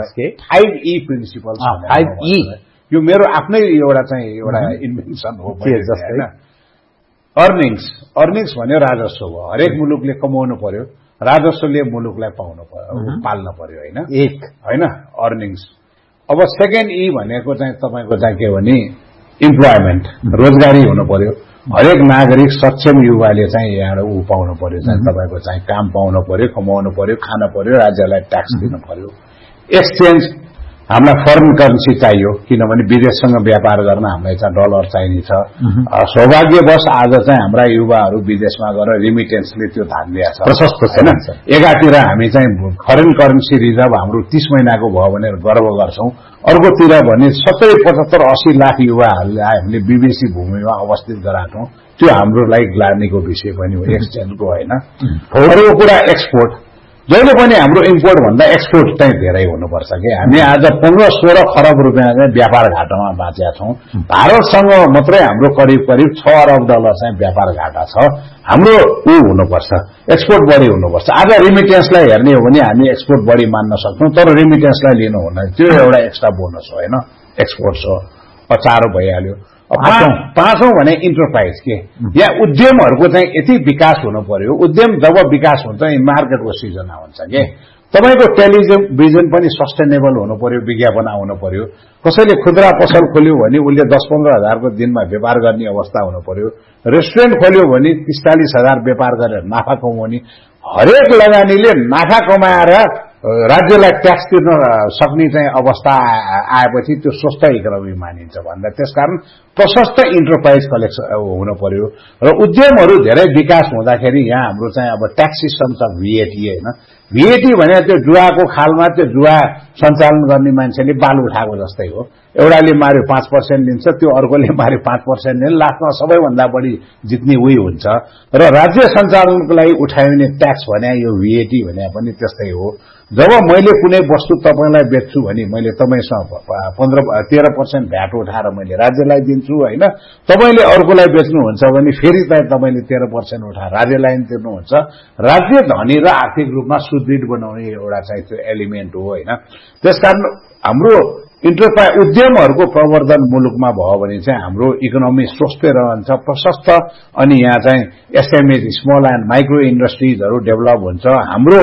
5E प्रिन्सिपल, 5E यो मेरो आफ्नै एउटा चाहिँ एउटा इन्भेन्सन हो जस्तै। अर्निङ्स भन्यो राजस्व हो, हरेक मुलुकले कमाउनु पर्यो, राजस्वले मुलुकलाई पाल्न पर्यो होइन अर्निङ्स। अब सेकेन्ड E भनेको चाहिँ तपाईको चाहिँ के भने इम्प्लोयमेन्ट, रोजगारी हुनु पर्यो। हरेक नागरिक सक्षम युवाले चाहिँ यहाँ पाउनु पर्यो, चाहिँ तपाईको चाहिँ काम पाउनु पर्यो, कमाउनु पर्यो, खान पर्यो, राज्यलाई ट्याक्स दिनु पर्यो। एक्सचेन्ज, हामीलाई फरेन करेन्सी चाहियो किनभने विदेशसँग व्यापार गर्न हामीलाई चाहिँ डलर चाहिन्छ। सौभाग्यवश आज चाहिँ हाम्रा युवाहरू विदेशमा गएर रिमिटेन्सले त्यो धान दिएको छ, प्रशस्त छैन। एकातिर हामी चाहिँ फरेन करेन्सी रिजर्भ हाम्रो 30 महिनाको भयो भनेर गर्व गर्छौं, अर्कोतिर भने 70-75-80 लाख युवाहरूलाई हामीले विदेशी भूमिमा अवस्थित गराउँछौं। त्यो हाम्रो लागि ग्लानीको विषय पनि हो, एक्सचेन्जको होइन। अर्को कुरा एक्सपोर्ट, जहिले पनि हाम्रो इम्पोर्ट भन्दा एक्सपोर्ट चाहिँ धेरै हुनुपर्छ कि। हामी आज 15-16 खरब रुपियाँ चाहिँ व्यापार घाटामा बाँचेका छौं। भारतसँग मात्रै हाम्रो करिब 6 अरब डलर चाहिँ व्यापार घाटा छ। हाम्रो हुनुपर्छ, एक्सपोर्ट बढी हुनुपर्छ। आज रिमिटेन्सलाई हेर्ने हो भने हामी एक्सपोर्ट बढी मान्न सक्छौं, तर रिमिटेन्सलाई लिनु हुँदैन। त्यो एउटा एक्स्ट्रा बोनस हो होइन, एक्सपोर्ट हो। 4 भइहाल्यो। 5औं भने इन्टरप्राइज के, यहाँ उद्यमहरूको चाहिँ यति विकास हुनु पर्यो। उद्यम जब विकास हुन्छ मार्केटको सिर्जना हुन्छ के। तपाईको टेलिभिजन पनि सस्टेनेबल हुनु पर्यो, विज्ञापन आउनु पर्यो। कसैले खुद्रा पसल खोल्यो भने उसले 10-15 हजारको दिनमा व्यापार गर्ने अवस्था हुनु पर्यो। रेस्टुरेन्ट खोल्यो भने 40-40 हजार व्यापार गरेर नाफा कमाउने। हरेक लगानीले नाफा कमाएर राज्यलाई ट्याक्स तिर्न सक्ने चाहिँ अवस्था आएपछि त्यो स्वस्थ इकोनोमी मानिन्छ भन्दा त्यसकारण प्रशस्त इन्टरप्राइज कलेक्सन हुनु पर्यो र उद्यमहरू धेरै विकास हुँदाखेरि यहाँ हाम्रो चाहिँ अब ट्याक्स सिस्टम छ VAT होइन। VAT भने त्यो जुवाको खालमा त्यो जुवा सञ्चालन गर्ने मान्छेले बाल उठाएको जस्तै हो। एउटाले मार्यो 5% लिन्छ, त्यो अर्कोले मार्यो 5% लिन्छ, लास्टमा सबैभन्दा बढी जित्ने उही हुन्छ। र राज्य सञ्चालनको लागि उठाइने ट्याक्स भने यो VAT भने पनि त्यस्तै हो। जब मैले कुनै वस्तु तपाईलाई बेच्छु भने मैले तपाईसँग 13% भ्याट उठाएर मैले राज्यलाई दिन्छु होइन। तपाईले अर्कोलाई बेच्नुहुन्छ भने फेरि तपाईले 13% उठाएर राज्यलाई तिर्नुहुन्छ। राज्य धनी र आर्थिक रूपमा सुदृढ बनाउने एउटा चाहिँ त्यो एलिमेन्ट हो होइन। त्यसकारण हाम्रो उद्यमहरूको प्रवर्धन मुलुकमा भयो भने चाहिँ हाम्रो इकोनोमी स्वस्थ रहन्छ, प्रशस्त। अनि यहाँ चाहिँ SMA, small and micro इन्डस्ट्रिजहरू develop हुन्छ। हाम्रो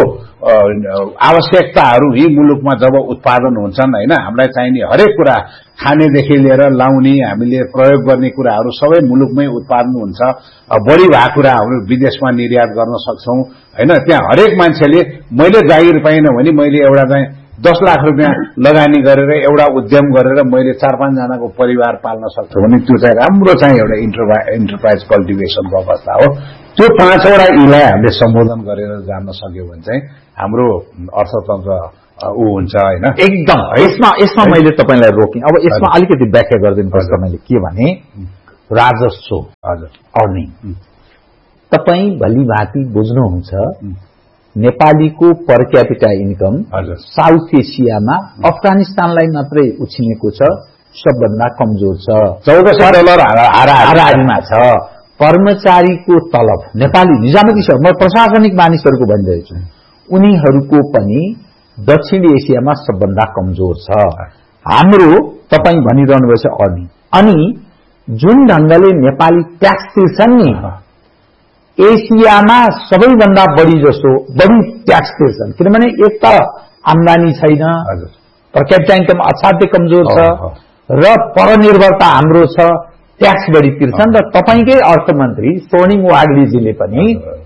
आवश्यकताहरू यही मुलुकमा जब उत्पादन हुन्छन् होइन, हामीलाई चाहिने हरेक कुरा खानेदेखि लिएर लाउने, हामीले प्रयोग गर्ने कुराहरू सबै मुलुकमै उत्पादन हुन्छ। बढी भएको कुरा हाम्रो विदेशमा निर्यात गर्न सक्छौं होइन। त्यहाँ हरेक मान्छेले मैले जागिर पाइन भने मैले एउटा चाहिँ 10 लाख रुपियाँ लगानी गरेर एउटा उद्यम गरेर मैले 4-5 जनाको परिवार पाल्न सक्छु भने त्यो चाहिँ राम्रो चाहिँ एउटा इन्टरप्राइज कल्टिभेसनको अवस्था हो। त्यो 5 वटा इलाई हामीले सम्बोधन गरेर जान्न सक्यो भने चाहिँ हाम्रो अर्थतन्त्र हुन्छ हैन। एकदम यसमा मैले तपाईलाई रोकेँ। अब यसमा अलिकति व्याख्या गरिदिनुपर्छ मैले के भने राजस्व हजुर अर्निङ तपाई भली भाँति बुझ्नुहुन्छ। नेपालीको पर क्यापिटा इन्कम साउथ एसियामा अफगानिस्तानलाई मात्रै उछिनेको छ, सबभन्दा कमजोर छ, $1400 हाराहारीमा छ। कर्मचारीको तलब नेपाली निजामती छ, म प्रशासनिक मानिसहरूको भनिरहेछु, उनीहरूको पनि दक्षिण एसियामा सबभन्दा कमजोर छ। हाम्रो तपाई भनिरहनु भएछ अर्निङ, अनि जुन ढंगले नेपाली ट्याक्स तिर्छन् नि एसियामा सबैभन्दा बढी जसो बढी ट्याक्स तिर्छन्, किनभने एक त आम्दानी छैन, पर क्यापिटा इन्कम असाध्यै कमजोर छ र परनिर्भरता हाम्रो छ, ट्याक्स बढी तिर्छन्। र तपाईकै अर्थमन्त्री स्वर्णिम वाग्लेजीले पनि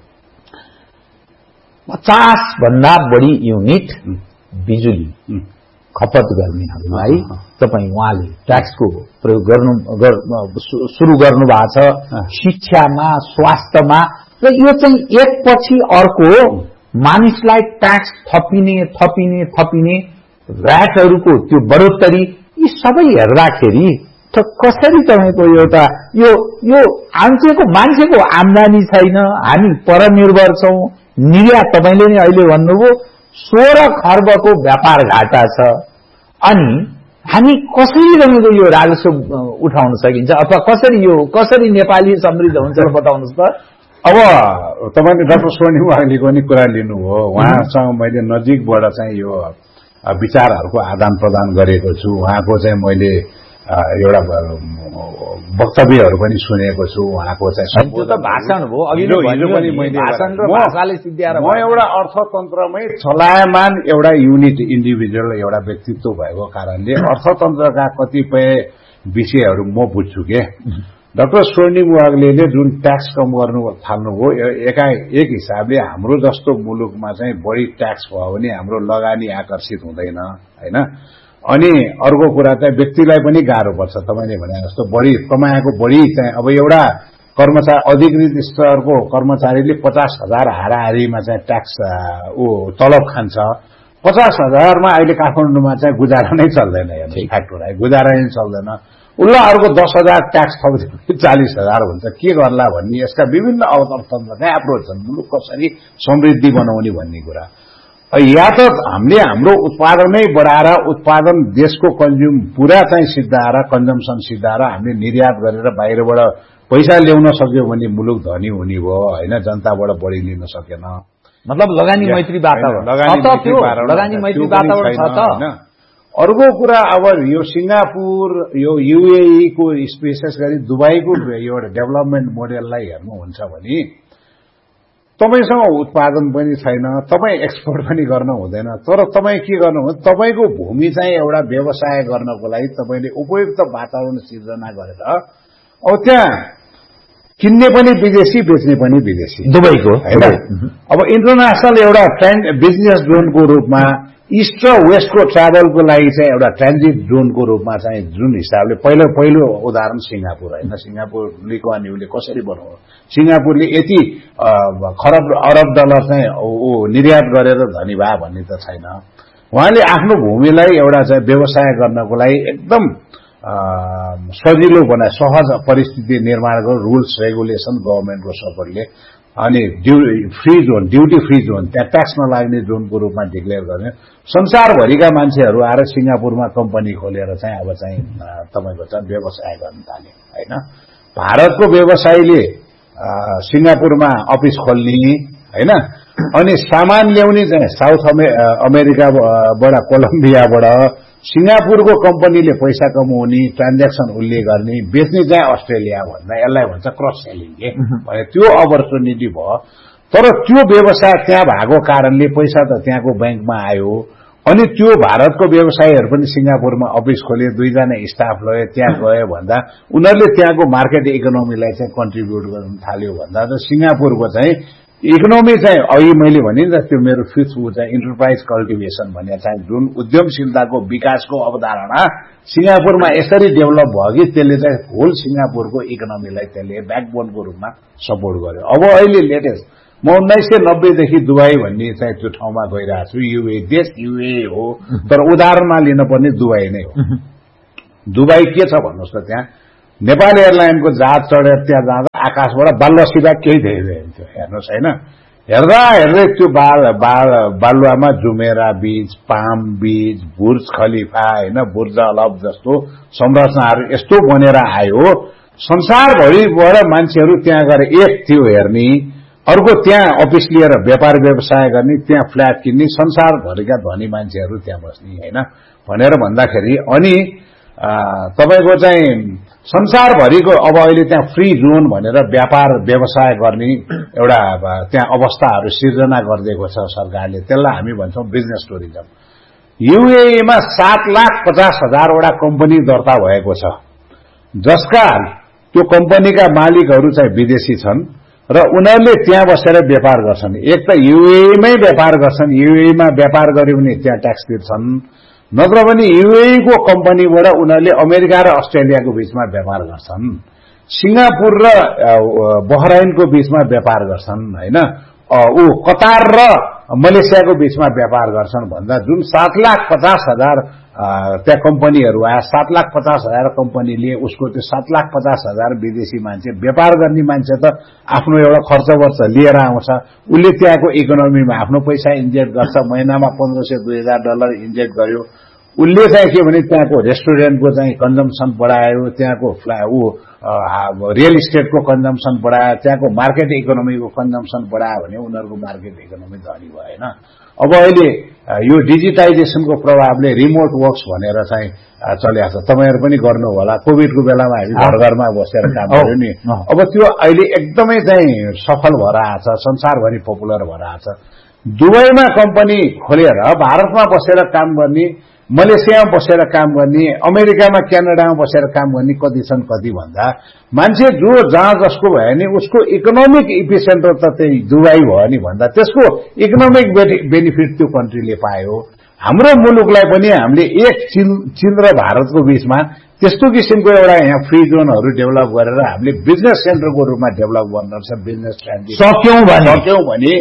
50 भन्दा बढी युनिट बिजुली खपत गर्नेहरूलाई उहाँले ट्याक्सको प्रयोग सुरु गर्नु भएको छ, शिक्षामा, स्वास्थ्यमा। र यो चाहिँ एकपछि अर्को मानिसलाई ट्याक्स थपिने ऱ्याटहरूको त्यो बढोत्तरी, यी सबै हेर्दाखेरि कसरी तपाईको एउटा यो मान्छेको आम्दानी छैन, हामी परनिर्भर छौं, निर्यात तपाईले नै अहिले भन्नुभयो 16 खर्बको व्यापार घाटा छ, अनि हामी कसरी रहेको यो राजस्व उठाउन सकिन्छ अथवा कसरी नेपाली समृद्ध हुन्छ बताउनुस् त। अब तपाईले डाक्टर स्वर्णिम वाग्लेको नि कुरा लिनुभयो, उहाँसँग मैले नजिकबाट चाहिँ यो विचारहरूको आदान प्रदान गरेको छु। उहाँको चाहिँ मैले एउटा वक्तव्यहरू पनि सुनेको छु, उहाँको चाहिँ भाषण हो, म एउटा अर्थतन्त्रमै चलायमान एउटा युनिट इन्डिभिजुअल एउटा व्यक्तित्व भएको कारणले अर्थतन्त्रका कतिपय विषयहरू म बुझ्छु के। डाक्टर स्वर्णिम वाग्लेले जुन ट्याक्स कम गर्नु थाल्नुभयो, एक हिसाबले हाम्रो जस्तो मुलुकमा चाहिँ बढी ट्याक्स भयो भने हाम्रो लगानी आकर्षित हुँदैन हैन। अनि अर्को कुरा चाहिँ व्यक्तिलाई पनि गाह्रो पर्छ, तपाईले भने जस्तो बढी कमाएको बढी चाहिँ अब एउटा कर्मचारी अधिकृत स्तरको कर्मचारीले 50,000 हाराहारीमा चाहिँ ट्याक्स तलब खान्छ। 50,000 मा अहिले काठमाडौँमा चाहिँ गुजारा नै चल्दैन, फ्याक्टोरा गुजारा नै चल्दैन। उसलाई अर्को 10,000 ट्याक्स थप्दिए 40,000 हुन्छ, के गर्ला भन्ने यसका विभिन्न अर्थतन्त्रका एप्रोच छन्। मुलुक कसरी समृद्धि बनाउने भन्ने कुरा, या त हामीले हाम्रो उत्पादनै बढाएर उत्पादन देशको कन्ज्युम पूरा चाहिँ सिद्धाएर कन्जम्सन सिद्धाएर हामीले निर्यात गरेर बाहिरबाट पैसा ल्याउन सक्यो भने मुलुक धनी हुने भयो हैन, जनताबाट बढी लिन सकेन। मतलब लगानी मैत्री वातावरण छ त। अर्को कुरा अब यो सिंगापुर, यो युएई को विशेष गरी दुबईको यो डेभलपमेन्ट मोडेललाई हेर्नुहुन्छ भने तपाईसँग उत्पादन पनि छैन, तपाई एक्सपोर्ट पनि गर्न हुँदैन, तर तपाई के गर्नुहुन्छ, तपाईको भूमि चाहिँ एउटा व्यवसाय गर्नको लागि तपाईले उपयुक्त वातावरण सिर्जना गरेर अब त्यहाँ किन्ने पनि विदेशी, बेच्ने पनि विदेशी दुबईको हैन। अब इन्टरनेशनल एउटा बिजनेस जोनको रूपमा इस्ट र वेस्टको ट्राभलको लागि चाहिँ एउटा ट्रान्जिट जोनको रूपमा चाहिँ जुन हिसाबले पहिलो उदाहरण सिंगापुर हैन। सिंगापुर लीकुवानिउले कसरी बनायो, सिंगापुरले यति अरब डलर चाहिँ निर्यात गरेर धनी भए भन्ने त छैन। उहाँले आफ्नो भूमिलाई एउटा चाहिँ व्यवसाय गर्नको लागि एकदम सजिलो बनाए, सहज परिस्थिति निर्माण गरेर रुल्स रेगुलेसन गभर्नमेन्टको सपोर्टले, अनि ड्युटी फ्री जोन, त्यहाँ ट्याक्स नलाग्ने जोनको रूपमा डिक्लेयर गर्ने। संसारभरिका मान्छेहरू आएर सिंगापुरमा कम्पनी खोलेर चाहिँ अब चाहिँ तपाईको चाहिँ व्यवसाय गर्न थाले हैन। भारतको व्यवसायीले सिंगापुरमा अफिस खोल्ने हैन, अनि सामान ल्याउने चाहिँ साउथ अमेरिकाबाट, कोलम्बियाबाट, सिंगापुरको कम्पनीले पैसा कमाउने, ट्रान्ज्याक्सन उसले गर्ने, बेच्ने चाहिँ अस्ट्रेलिया भन्दा यसलाई भन्छ क्रस सेलिङ के भने त्यो अपर्च्युनिटी भयो। तर त्यो व्यवसाय त्यहाँ भएको कारणले पैसा त त्यहाँको बैंकमा आयो, अनि त्यो भारतको व्यवसायीहरू पनि सिंगापुरमा अफिस खोले, 2 जना स्टाफ लगे, त्यहाँ गए भन्दा उनीहरूले त्यहाँको मार्केट इकोनोमीलाई चाहिँ कन्ट्रिब्युट गर्न थाल्यो भन्दा त सिंगापुरको चाहिँ इकोनोमी चाहिँ अघि मैले भने नि त्यो मेरो फिफ्थ चाहिँ इन्टरप्राइज कल्टिभेसन भन्ने चाहिँ जुन उद्यमशीलताको विकासको अवधारणा सिंगापुरमा यसरी डेभलप भयो कि त्यसले चाहिँ होल सिंगापुरको इकोनोमीलाई त्यसले ब्याकबोनको रूपमा सपोर्ट गर्यो। अब अहिले लेटेस्ट म 1990 देखि दुबई भन्ने चाहिँ त्यो ठाउँमा गइरहेको छु। युए देश युए हो, तर उदाहरणमा लिनुपर्ने दुबई नै हो। दुबई के छ भन्नुहोस् त, त्यहाँ नेपाल एयरलाइनको जहाज चढेर त्यहाँ जाँदा आकाशबाट बालुवा केही देखिरहेको हेर्नुहोस् होइन। हेर्दा हेर्दै त्यो बालुवामा जुमेरा बीच, पाम बीच, बुर्ज खलिफा होइन, बुर्ज अलब जस्तो संरचनाहरू यस्तो बनेर आयो। संसारभरिबाट मान्छेहरू त्यहाँ गएर एक थियो हेर्ने, अर्को त्यहाँ अफिस लिएर व्यापार व्यवसाय गर्ने, त्यहाँ फ्ल्याट किन्ने, संसारभरिका धनी मान्छेहरू त्यहाँ बस्ने होइन भनेर भन्दाखेरि अनि तपाईको चाहिँ संसारभरिको अब अहिले त्यहाँ फ्री जोन भनेर व्यापार व्यवसाय गर्ने एउटा त्यहाँ अवस्थाहरू सिर्जना गरिदिएको छ सरकारले। त्यसलाई हामी भन्छौं बिजनेस टुरिज्म। युएईमा 7,50,000 वटा कम्पनी दर्ता भएको छ, जसका त्यो कम्पनीका मालिकहरू चाहिँ विदेशी छन् र उनीहरूले त्यहाँ बसेर व्यापार गर्छन्। एक त युएईमै व्यापार गर्छन्, युएईमा व्यापार गर्यो भने त्यहाँ ट्याक्स तिर्छन्, नत्र पनि युएईको कम्पनीबाट उनीहरूले अमेरिका र अस्ट्रेलियाको बीचमा व्यापार गर्छन्, सिंगापुर र बहराइनको बीचमा व्यापार गर्छन् होइन, कतार र मलेसियाको बीचमा व्यापार गर्छन् भन्दा जुन 7,50,000 त्यहाँ कम्पनीहरू आए, 7,50,000 कम्पनीले उसको त्यो 7,50,000 विदेशी मान्छे व्यापार गर्ने मान्छे त आफ्नो एउटा खर्च वर्च लिएर आउँछ, उसले त्यहाँको इकोनोमीमा आफ्नो पैसा इन्जेक्ट गर्छ, महिनामा $1,500-2,000 इन्जेक्ट गर्यो, उसले चाहिँ के भने त्यहाँको रेस्टुरेन्टको चाहिँ कन्जम्सन बढायो, त्यहाँको रियल इस्टेटको कन्जम्सन बढायो, त्यहाँको मार्केट इकोनोमीको कन्जम्सन बढायो भने उनीहरूको मार्केट इकोनोमी धनी भएन। अब अहिले यो डिजिटाइजेसनको प्रभावले रिमोट वर्क्स भनेर चाहिँ चलिरहेको छ, तपाईहरु पनि गर्नु होला। कोभिडको बेलामा हामी घर घरमा बसेर काम गर्यो नि, अब त्यो अहिले एकदमै चाहिँ सफल भएर आछ, संसारभरि पपुलर भएर आछ। दुबईमा कम्पनी खोलेर भारतमा बसेर काम गर्ने, मलेसियामा बसेर काम गर्ने, अमेरिकामा क्यानाडामा बसेर काम गर्ने कति छन् कति भन्दा मान्छे जो जहाँ जसको भयो नि उसको इकोनोमिक इपिसेन्टर त त्यही दुबई भयो नि भन्दा त्यसको इकोनोमिक बेनिफिट त्यो कन्ट्रीले पायो। हाम्रो मुलुकलाई पनि हामीले एक चीन र भारतको बीचमा त्यस्तो किसिमको एउटा यहाँ फ्री जोनहरू डेभलप गरेर हामीले बिजनेस सेन्टरको रूपमा डेभलप गर्नुपर्छ। बिजनेस सक्यौं भने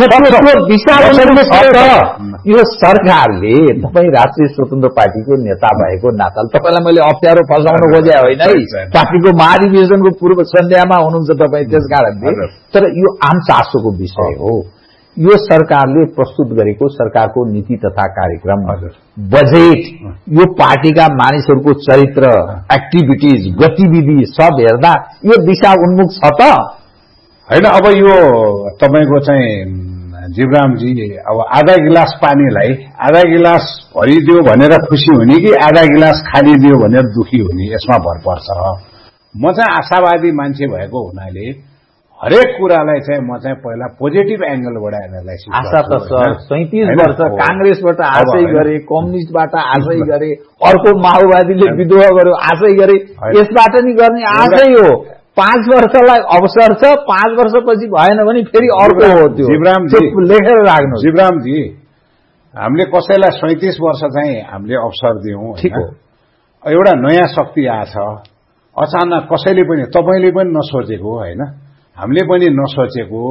यो सरकारले तपाई राष्ट्रिय स्वतन्त्र पार्टीको नेता भएको नाताले तपाईलाई मैले अप्ठ्यारो फसाउन खोजे होइन है, पार्टीको महाधिवेशनको पूर्व सन्ध्यामा हुनुहुन्छ तपाई, त्यसकारणले तर यो आम चासोको विषय हो। यो सरकारले प्रस्तुत गरेको सरकारको नीति तथा कार्यक्रम, बजेट, यो पार्टीका मानिसहरूको चरित्र, एक्टिभिटिज, गतिविधि सब हेर्दा यो दिशा उन्मुख छ त हैन। अब यो तपाईको चाहिँ जीवरामजी, अब आधा गिलास पानीलाई आधा गिलास भरिदियो भनेर खुशी हुने कि आधा गिलास खाली दियो भनेर दुखी हुने, यसमा भर पर्छ। म चाहिँ आशावादी मान्छे भएको हुनाले हरेक कुरालाई चाहिँ म चाहिँ पहिला पोजिटिभ एंगलबाट एनालाइसिस गर्छु। आशा त 37 वर्ष कांग्रेसबाट आशै गरे, कम्युनिस्टबाट आशै गरे, अर्को माओवादीले विद्रोह गर्यो आशै गरे, यसबाट नि गर्ने आशै हो। 5 वर्षलाई अवसर छ, 5 वर्षपछि भएन भने फेरि अर्को हो। त्यो जीवरामजी लेखेर राख्नु। जीवरामजी, हामीले कसैलाई 37 वर्ष चाहिँ हामीले अवसर दियौं, ठीक हो। एउटा नयाँ शक्ति आछ, अचानक कसैले पनि तपाईले पनि नसोचेको हैन, हामीले पनि नसोचेको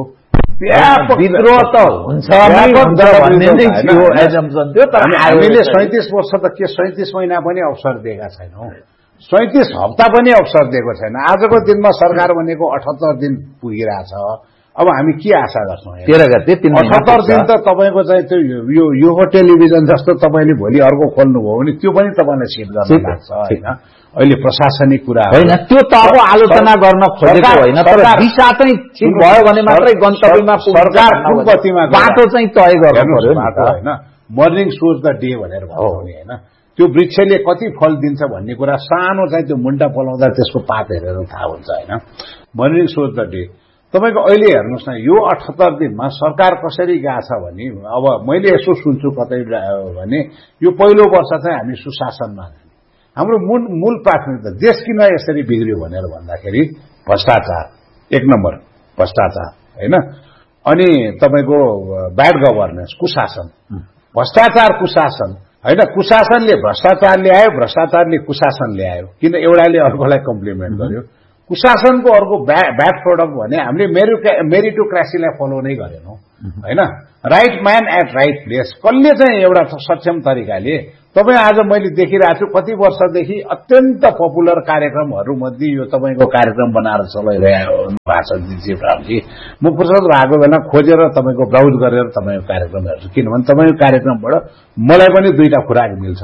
विद्रोह त हुन्छ भन्ने नै थियो एजम्पसन थियो। तर हामीले 37 वर्ष त के 37 महिना पनि अवसर दिएका छैनौं, 37 हप्ता पनि अवसर दिएको छैन। आजको दिनमा सरकार भनेको 78 दिन पुगिरहेछ। अब हामी के आशा गर्छौं? 13 गते 78 दिन त तपाईको चाहिँ त्यो यो टेलिभिजन जस्तो तपाईले भोलि अर्को खोल्नुभयो भने त्यो पनि तपाईलाई सिट गर्न लाग्छ हैन। अहिले प्रशासनिक कुरा होइन, त्यो त अब आलोचना गर्न खोजेको होइन, तर दिशा चाहिँ ठीक भयो भने मात्रै गन्तव्यमा सरकार कुन गतिमा बाटो चाहिँ तय गर्नु पर्यो हैन। मर्निङ सोज द डे भनेर भन्छौं नि हैन। त्यो वृक्षले कति फल दिन्छ भन्ने कुरा सानो चाहिँ त्यो मुन्टा पलाउँदा त्यसको पात हेरेर थाहा हुन्छ हैन। मर्निङ सोज द डे तपाईको अहिले हेर्नुस् न, यो 78 दिनमा सरकार कसरी गएको छ भने अब मैले यसो सुन्छु कतै भने यो पहिलो वर्ष चाहिँ हामी सुशासनमा, हाम्रो मूल प्राथमिकता देश किन यसरी बिग्रियो भनेर भन्दाखेरि भ्रष्टाचार, 1 नम्बर भ्रष्टाचार हैन। अनि तपाईको ब्याड गभर्नेन्स, कुशासन, भ्रष्टाचार कुशासन हैन, कुशासनले भ्रष्टाचार ल्यायो, भ्रष्टाचारले कुशासन ल्यायो। किन एउटाले अर्कोलाई कम्प्लिमेन्ट गर्यो। कुशासनको अर्को ब्याड प्रोडक्ट भने हामीले मेरिटोक्रेसीलाई फलो नै गरेनौं हैन। Right man at right place, कसले चाहिँ एउटा सक्षम तरिकाले तपाई आज मैले देखिरहेको छु कति वर्षदेखि अत्यन्त पपुलर कार्यक्रमहरू मध्ये यो तपाईको कार्यक्रम बनाएर चलाइरहेको भएको छ जीवरामजी। म फुर्सद भएको बेला खोजेर तपाईको ब्राउज गरेर तपाईको कार्यक्रम हेर्छु, किनभने तपाईको कार्यक्रमबाट मलाई पनि दुईटा खुराक मिल्छ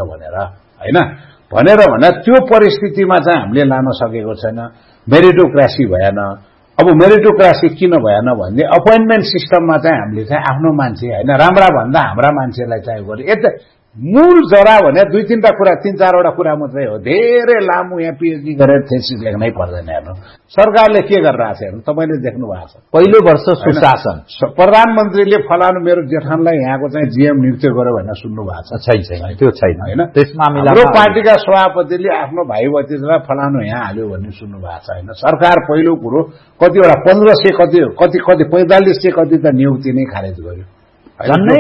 भनेर त्यो परिस्थितिमा चाहिँ हामीले लान सकेको छैन। मेरिटोक्रेसी भएन। अब मेरिटोक्रेसी किन भएन भन्ने अपोइन्टमेन्ट सिस्टममा चाहिँ हामीले चाहिँ आफ्नो मान्छे हैन राम्रा भन्दा हाम्रा मान्छेलाई चाहिँ गर्यो। मूल जरा भने दुई तीनटा कुरा, तीन चारवटा कुरा मात्रै हो। धेरै लामो यहाँ पीएचडी गरेर थेसिस लेख्नै पर्दैन। हेर्नु सरकारले के गरिरहेछ हेर्नु, तपाईले देख्नु भएको छ। पहिलो वर्ष सुशासन, प्रधानमन्त्रीले फलानु मेरो जेठानलाई यहाँको चाहिँ जीएम नियुक्त गर्यो भनेर सुन्नु भएको छ? छैन, त्यो छैन हैन। त्यसमा हाम्रो पार्टीका सभापतिले आफ्नो भाइ भतिजालाई फलानु यहाँ हाल्यो भन्ने सुन्नु भएको छ हैन। सरकार पहिलो कुरो कतिवटा 1500 कति 4500 कति त नियुक्ति नै खारेज गर्यो। झन्डै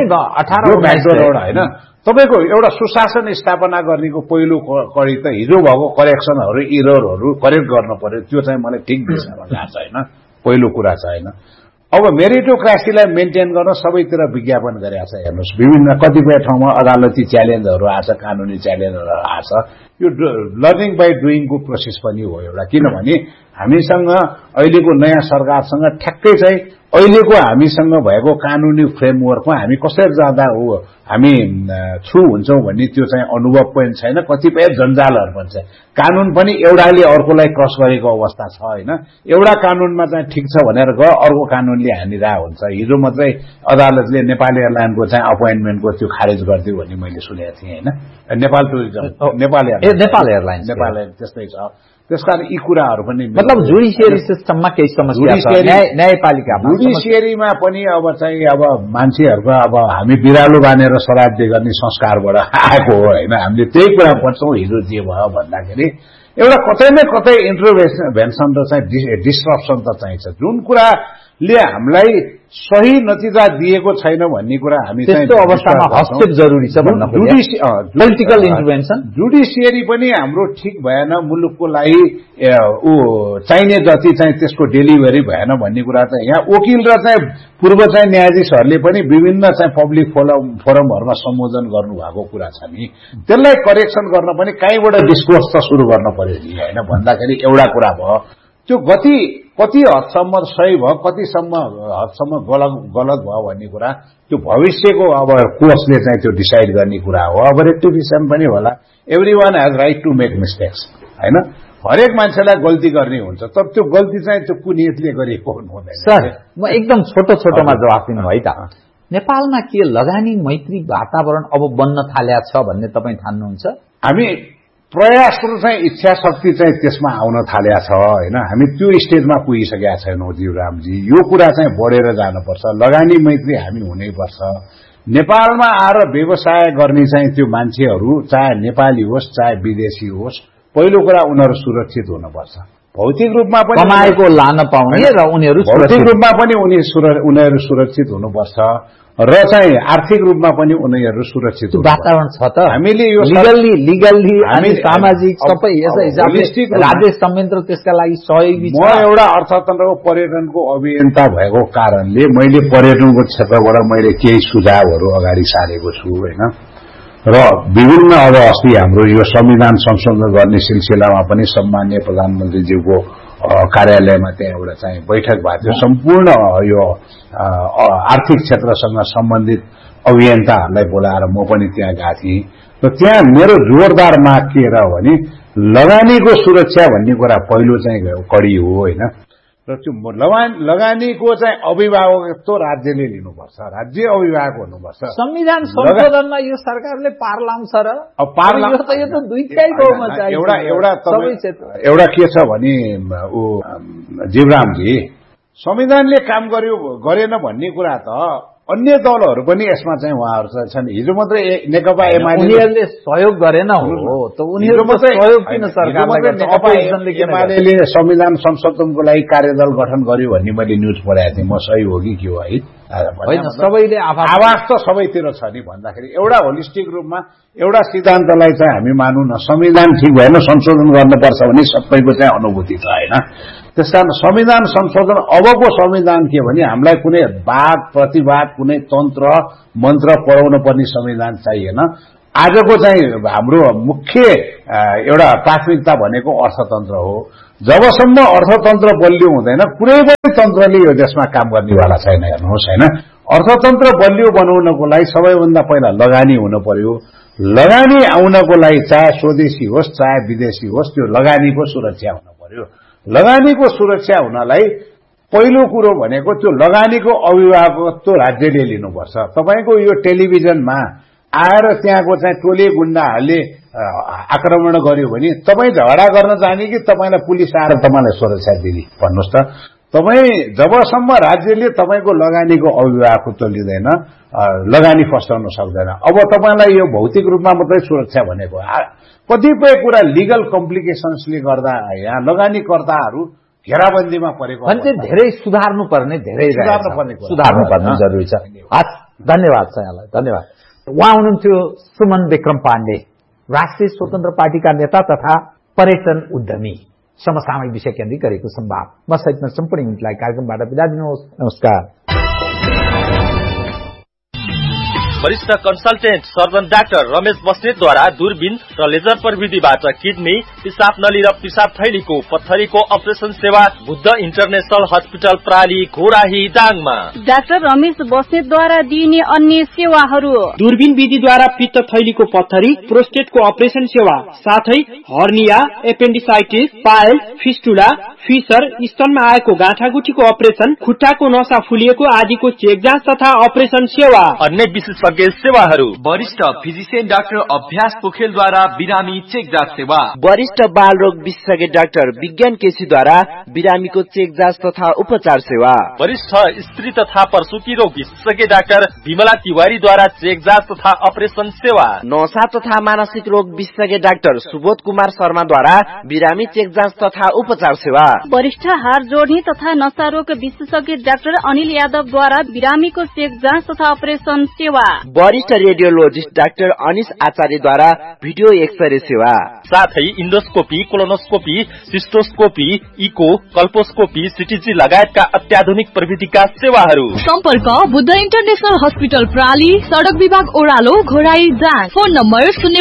18 हैन। तपाईको एउटा सुशासन स्थापना गर्नेको पहिलो कडी त हिजो भएको करेक्सनहरू, इररहरू करेक्ट गर्न पर्यो। त्यो चाहिँ मलाई ठिक दिशामा गएको छ हैन, पहिलो कुरा छ हैन। अब मेरिटोक्रेसीलाई मेन्टेन गर्न सबैतिर विज्ञापन गरेको छ। हेर्नुस्, विभिन्न कतिपय ठाउँमा अदालती च्यालेन्जहरू आछ, कानुनी च्यालेन्जहरू आछ। यो लर्निङ बाई डुइङको प्रोसेस पनि हो एउटा। किनभने हामीसँग अहिलेको नयाँ सरकारसँग ठ्याक्कै चाहिँ अहिलेको हामीसँग भएको कानुनी फ्रेमवर्कमा हामी कसरी जाँदा हो हामी थ्रु हुन्छौं भन्ने त्यो चाहिँ अनुभव पनि छैन। कतिपय जन्जालहरू पनि छ। कानून पनि एउटाले अर्कोलाई क्रस गरेको अवस्था छ हैन। एउटा कानूनमा चाहिँ ठिक छ भनेर अर्को कानूनले हानिरहेको हुन्छ। हिजो मात्रै अदालतले नेपाल एयरलाइनको चाहिँ अपोइन्टमेन्टको त्यो खारेज गरिदियो भन्ने मैले सुनेको थिएँ हैन। नेपाल टुरिज्म, नेपाल एयरलाइन्स त्यस्तै छ। त्यसकारण यी कुराहरू पनि मतलब जुडिसियरी सिस्टममा केही समस्या छ। न्यायपालिकामा जुडिसियरीमा पनि अब चाहिँ अब मान्छेहरूको अब हामी बिरालो बानेर श्राद्ध गर्ने संस्कारबाट आएको हो हैन। हामीले त्यही कुरा पढ्छौं। हिजो जे भयो भन्दाखेरि एउटा कतै न कतै इन्टरभेन्सन र चाहिँ डिस्ट्रप्सन त चाहिन्छ। जुन कुराले हामीलाई सही नतिजा दिएको छैन भन्ने कुरा हामी चाहिँ त्यस्तो अवस्थामा हस्तक्षेप जरुरी छ भन्न पोलिटिकल इन्टरभेन्सन। जुडिसियरी पनि हाम्रो ठिक भएन, मुलुकको लागि चाहिने जति चाहिँ त्यसको डेलिभरी भएन भन्ने कुरा चाहिँ यहाँ वकिल र चाहिँ पूर्व चाहिँ न्यायाधीशहरूले पनि विभिन्न चाहिँ पब्लिक फोरमहरूमा सम्बोधन गर्नुभएको कुरा छ नि। त्यसलाई करेक्सन गर्न पनि कहीँबाट डिस्कोर्स त सुरु गर्न पर्यो नि हैन। भन्दाखेरि एउटा कुरा भयो, त्यो कति हदसम्म सही भयो, कति हदसम्म गलत भयो भन्ने कुरा त्यो भविष्यको अब कोर्सले चाहिँ त्यो डिसाइड गर्ने कुरा हो। अब रेक्टिफिकेसन पनि होला। Everyone has right to make mistakes हैन। हरेक मान्छेलाई गल्ती गर्ने हुन्छ, तर त्यो गल्ती चाहिँ त्यो कुनियतले गरेको हुँदैन। सर, म एकदम छोटोमा जवाफ दिनु है त। नेपालमा के लगानी मैत्री वातावरण अब बन्न थालेको छ भन्ने तपाई ठान्नुहुन्छ? हामी प्रयास र चाहिँ इच्छा शक्ति चाहिँ त्यसमा आउन थालेको छ हैन। हामी त्यो स्टेजमा पुगिसकेका छैनौं जीवरामजी। यो कुरा चाहिँ बढेर जानुपर्छ। लगानी मैत्री हामी हुनैपर्छ। नेपालमा आएर व्यवसाय गर्ने चाहिँ त्यो मान्छेहरू चाहे नेपाली होस् चाहे विदेशी होस्, पहिलो कुरा उनीहरू सुरक्षित हुनुपर्छ। भौतिक रूपमा पनि कमाएको लान पाउने र उनीहरू भौतिक रूपमा पनि उनीहरू सुरक्षित हुनुपर्छ र चाहिँ आर्थिक रूपमा पनि उनीहरू सुरक्षित वातावरण छ त। हामीले यो लिगल्ली अनि सामाजिक सबै यसै हिसाबले राज्य संयन्त्र त्यसका लागि सहयोगी छ। म एउटा अर्थतन्त्रको पर्यटनको अभियन्ता भएको कारणले मैले पर्यटनको क्षेत्रबाट मैले केही सुझावहरू अगाडि सारेको छु हैन। र विभिन्न अब अस्ति हाम्रो यो संविधान संशोधन गर्ने सिलसिलामा पनि सम्माननीय प्रधानमन्त्रीज्यूको कार्यालयमा त्यहाँ एउटा चाहिँ बैठक भएको थियो। सम्पूर्ण यो आर्थिक क्षेत्रसँग सम्बन्धित अभियन्ताहरूलाई बोलाएर म पनि त्यहाँ गएको थिएँ। र त्यहाँ मेरो जोरदार माग के रह्यो भने लगानीको सुरक्षा भन्ने कुरा पहिलो चाहिँ कडी हो हैन। र त्यो लगानीको चाहिँ अभिभावकत्व राज्यले लिनुपर्छ। राज्य अभिभावक हुनुपर्छ। संविधान संशोधनमा यो सरकारले पार लाउँछ र यो त दुईटै गाउँमा चाहिन्छ। एउटा के छ भने जीवरामजी, संविधानले काम गरेन भन्ने कुरा त अन्य दलहरू पनि यसमा चाहिँ उहाँहरू छन्। हिजो मात्रै नेकपा एमाले उनीहरूले सहयोग गरेन हो त उनीहरुको सहयोग किन सरकारले गर्छ? एमाले संविधान संशोधनको लागि कार्यदल गठन गर्यो भन्ने मैले न्यूज पढाएको थिएँ। म सही हो कि के हो है? होइन, सबैले आवाज त सबैतिर छ नि भन्दाखेरि एउटा होलिस्टिक रूपमा एउटा सिद्धान्तलाई चाहिँ हामी मानौँ न, संविधान ठिक भएन संशोधन गर्नुपर्छ भने सबैको चाहिँ अनुभूति छ होइन। त्यसकारण संविधान संशोधन, अबको संविधान के भने हामीलाई कुनै वाद प्रतिवाद कुनै तन्त्र मन्त्र पढाउन पर्ने संविधान चाहिएन। आजको चाहिँ हाम्रो मुख्य एउटा प्राथमिकता भनेको अर्थतन्त्र हो। जबसम्म अर्थतन्त्र बलियो हुँदैन कुनै पनि तन्त्रले यो देशमा काम गर्नेवाला छैन। हेर्नुहोस् होइन, अर्थतन्त्र बलियो बनाउनको लागि सबैभन्दा पहिला लगानी हुन पर्यो। लगानी आउनको लागि चाहे स्वदेशी होस् चाहे विदेशी होस् त्यो लगानीको सुरक्षा हुन पर्यो। लगानीको सुरक्षा हुनलाई पहिलो कुरो भनेको त्यो लगानीको अभिभावकत्व राज्यले लिनुपर्छ। तपाईको यो टेलिभिजनमा आएर त्यहाँको चाहिँ टोली गुण्डाहरूले आक्रमण गर्यो भने तपाईँ झगडा गर्न जाने कि तपाईँलाई पुलिस आएर तपाईँलाई सुरक्षा दिने? भन्नुहोस् त। तपाईँ जबसम्म राज्यले तपाईँको लगानीको अभिभावकत्व लिँदैन लगानी फस्टाउन सक्दैन। अब तपाईँलाई यो भौतिक रूपमा मात्रै सुरक्षा भनेको कतिपय कुरा लिगल कम्प्लिकेशन्सले गर्दा यहाँ लगानीकर्ताहरू घेराबन्दीमा परेको धेरै सुधार्नुपर्ने जरुरी छ। धन्यवाद छ यहाँलाई, धन्यवाद। उहाँ हुनुहुन्थ्यो सुमन विक्रम पाण्डे, राष्ट्रिय स्वतन्त्र पार्टीका नेता तथा पर्यटन उद्यमी। समसामयिक विषय केन्द्रित गरेको संवाद म सहितमा सम्पूर्ण युनिटलाई कार्यक्रमबाट बिदा दिनुहोस्। नमस्कार। वरिष्ठ कन्सल्टेन्ट सर्जन डाक्टर रमेश बस्नेतद्वारा दूरबीन र लेजर प्रविधिबाट किडनी, पिसाब नली र पिसाब थैलीको पत्थरीको अपरेसन सेवा Buddha international hospital प्राली Ghorahi दाङमा। Doctor Ramesh बस्नेतद्वारा दिइने अन्य सेवाहरू: दूरबीन विधिद्वारा पित्त थैलीको पत्थरी, प्रोस्टेटको अपरेसन सेवा, साथै hernia, appendicitis, pile, fistula, fissure, स्तनमा आएको गाँठागुठीको अपरेसन, खुट्टाको नसा फुलिएको आदिको चेक जाँच तथा अपरेसन सेवा। अन्य विशेषज्ञ सेवाहरू: वरिष्ठ फिजिशियन डाक्टर अभ्यास पोखेलद्वारा बिरामी चेक जाँच सेवा, वरिष्ठ बाल रोग विशेषज्ञ डाक्टर विज्ञान केसीद्वारा बिरामीको चेक जाँच तथा उपचार सेवा, वरिष्ठ स्त्री तथा प्रसुति रोग विशेषज्ञ डाक्टर विमला तिवारीद्वारा चेक जाँच तथा अपरेसन सेवा, नशा तथा मानसिक रोग विशेषज्ञ डाक्टर सुबोध कुमार शर्माद्वारा बिरामी चेक जाँच तथा उपचार सेवा, वरिष्ठ हार जोड्ने तथा नशा रोग विशेषज्ञ डाक्टर अनिल यादवद्वारा बिरामीको चेक जाँच तथा अपरेसन सेवा, वरिष्ठ रेडियोलोजिस्ट डाक्टर अनिश आचार्यद्वारा भिडियो एक्सरे सेवा, साथै इन्डोस्कोपी, कोलोनोस्कोपी, सिस्टोस्कोपी, इको, कल्पोस्कोपी, सिटीजी लगायतका अत्याधुनिक प्रविधिका सेवाहरू। सम्पर्क बुद्ध इन्टरनेशनल हस्पिटल प्राली, सडक विभाग ओह्रालो, घोराई दाङ। Phone number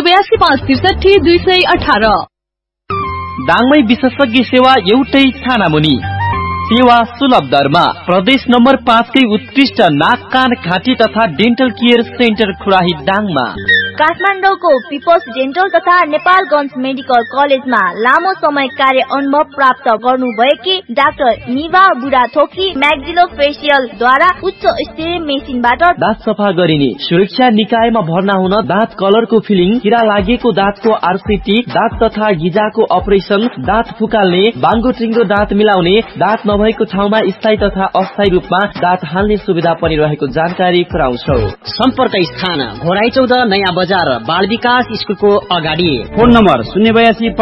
082563218। दाङमै विशेषज्ञ सेवा एउटै छानामुनि, सेवा सुलभ दरमा। प्रदेश नम्बर 5 कै उत्कृष्ट नाक कान घाँटी तथा डेन्टल केयर सेन्टर खुराही दाङमा। काठमाडौँको पिपल्स डेन्टल तथा नेपालगञ्ज मेडिकल कलेजमा लामो समय कार्य अनुभव प्राप्त गर्नुभएकी डाक्टर निभा बुढाथोकी म्याक्सिलोफेसियल द्वारा उच्च स्तरीय मेसिनबाट दाँत सफा गरिने, सुरक्षा निकायमा भर्ना हुन दाँत कलरको फिलिङ, किरा लागेको दाँतको आरसिटी, दाँत तथा गिजाको अपरेसन, दाँत फुकाल्ने, बाङ्गो टिङ्गो दाँत मिलाउने, दाँत नभएको ठाउँमा स्थायी तथा अस्थायी रूपमा दाँत हाल्ने सुविधा पनि रहेको जानकारी गराउँछौ। सम्पर्क स्थान घोराई 14 नयाँ बजार बाल विकास स्कुलको अगाडि। Phone number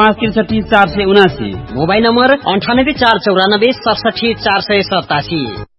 082 563 479, mobile number 98 494 67 487।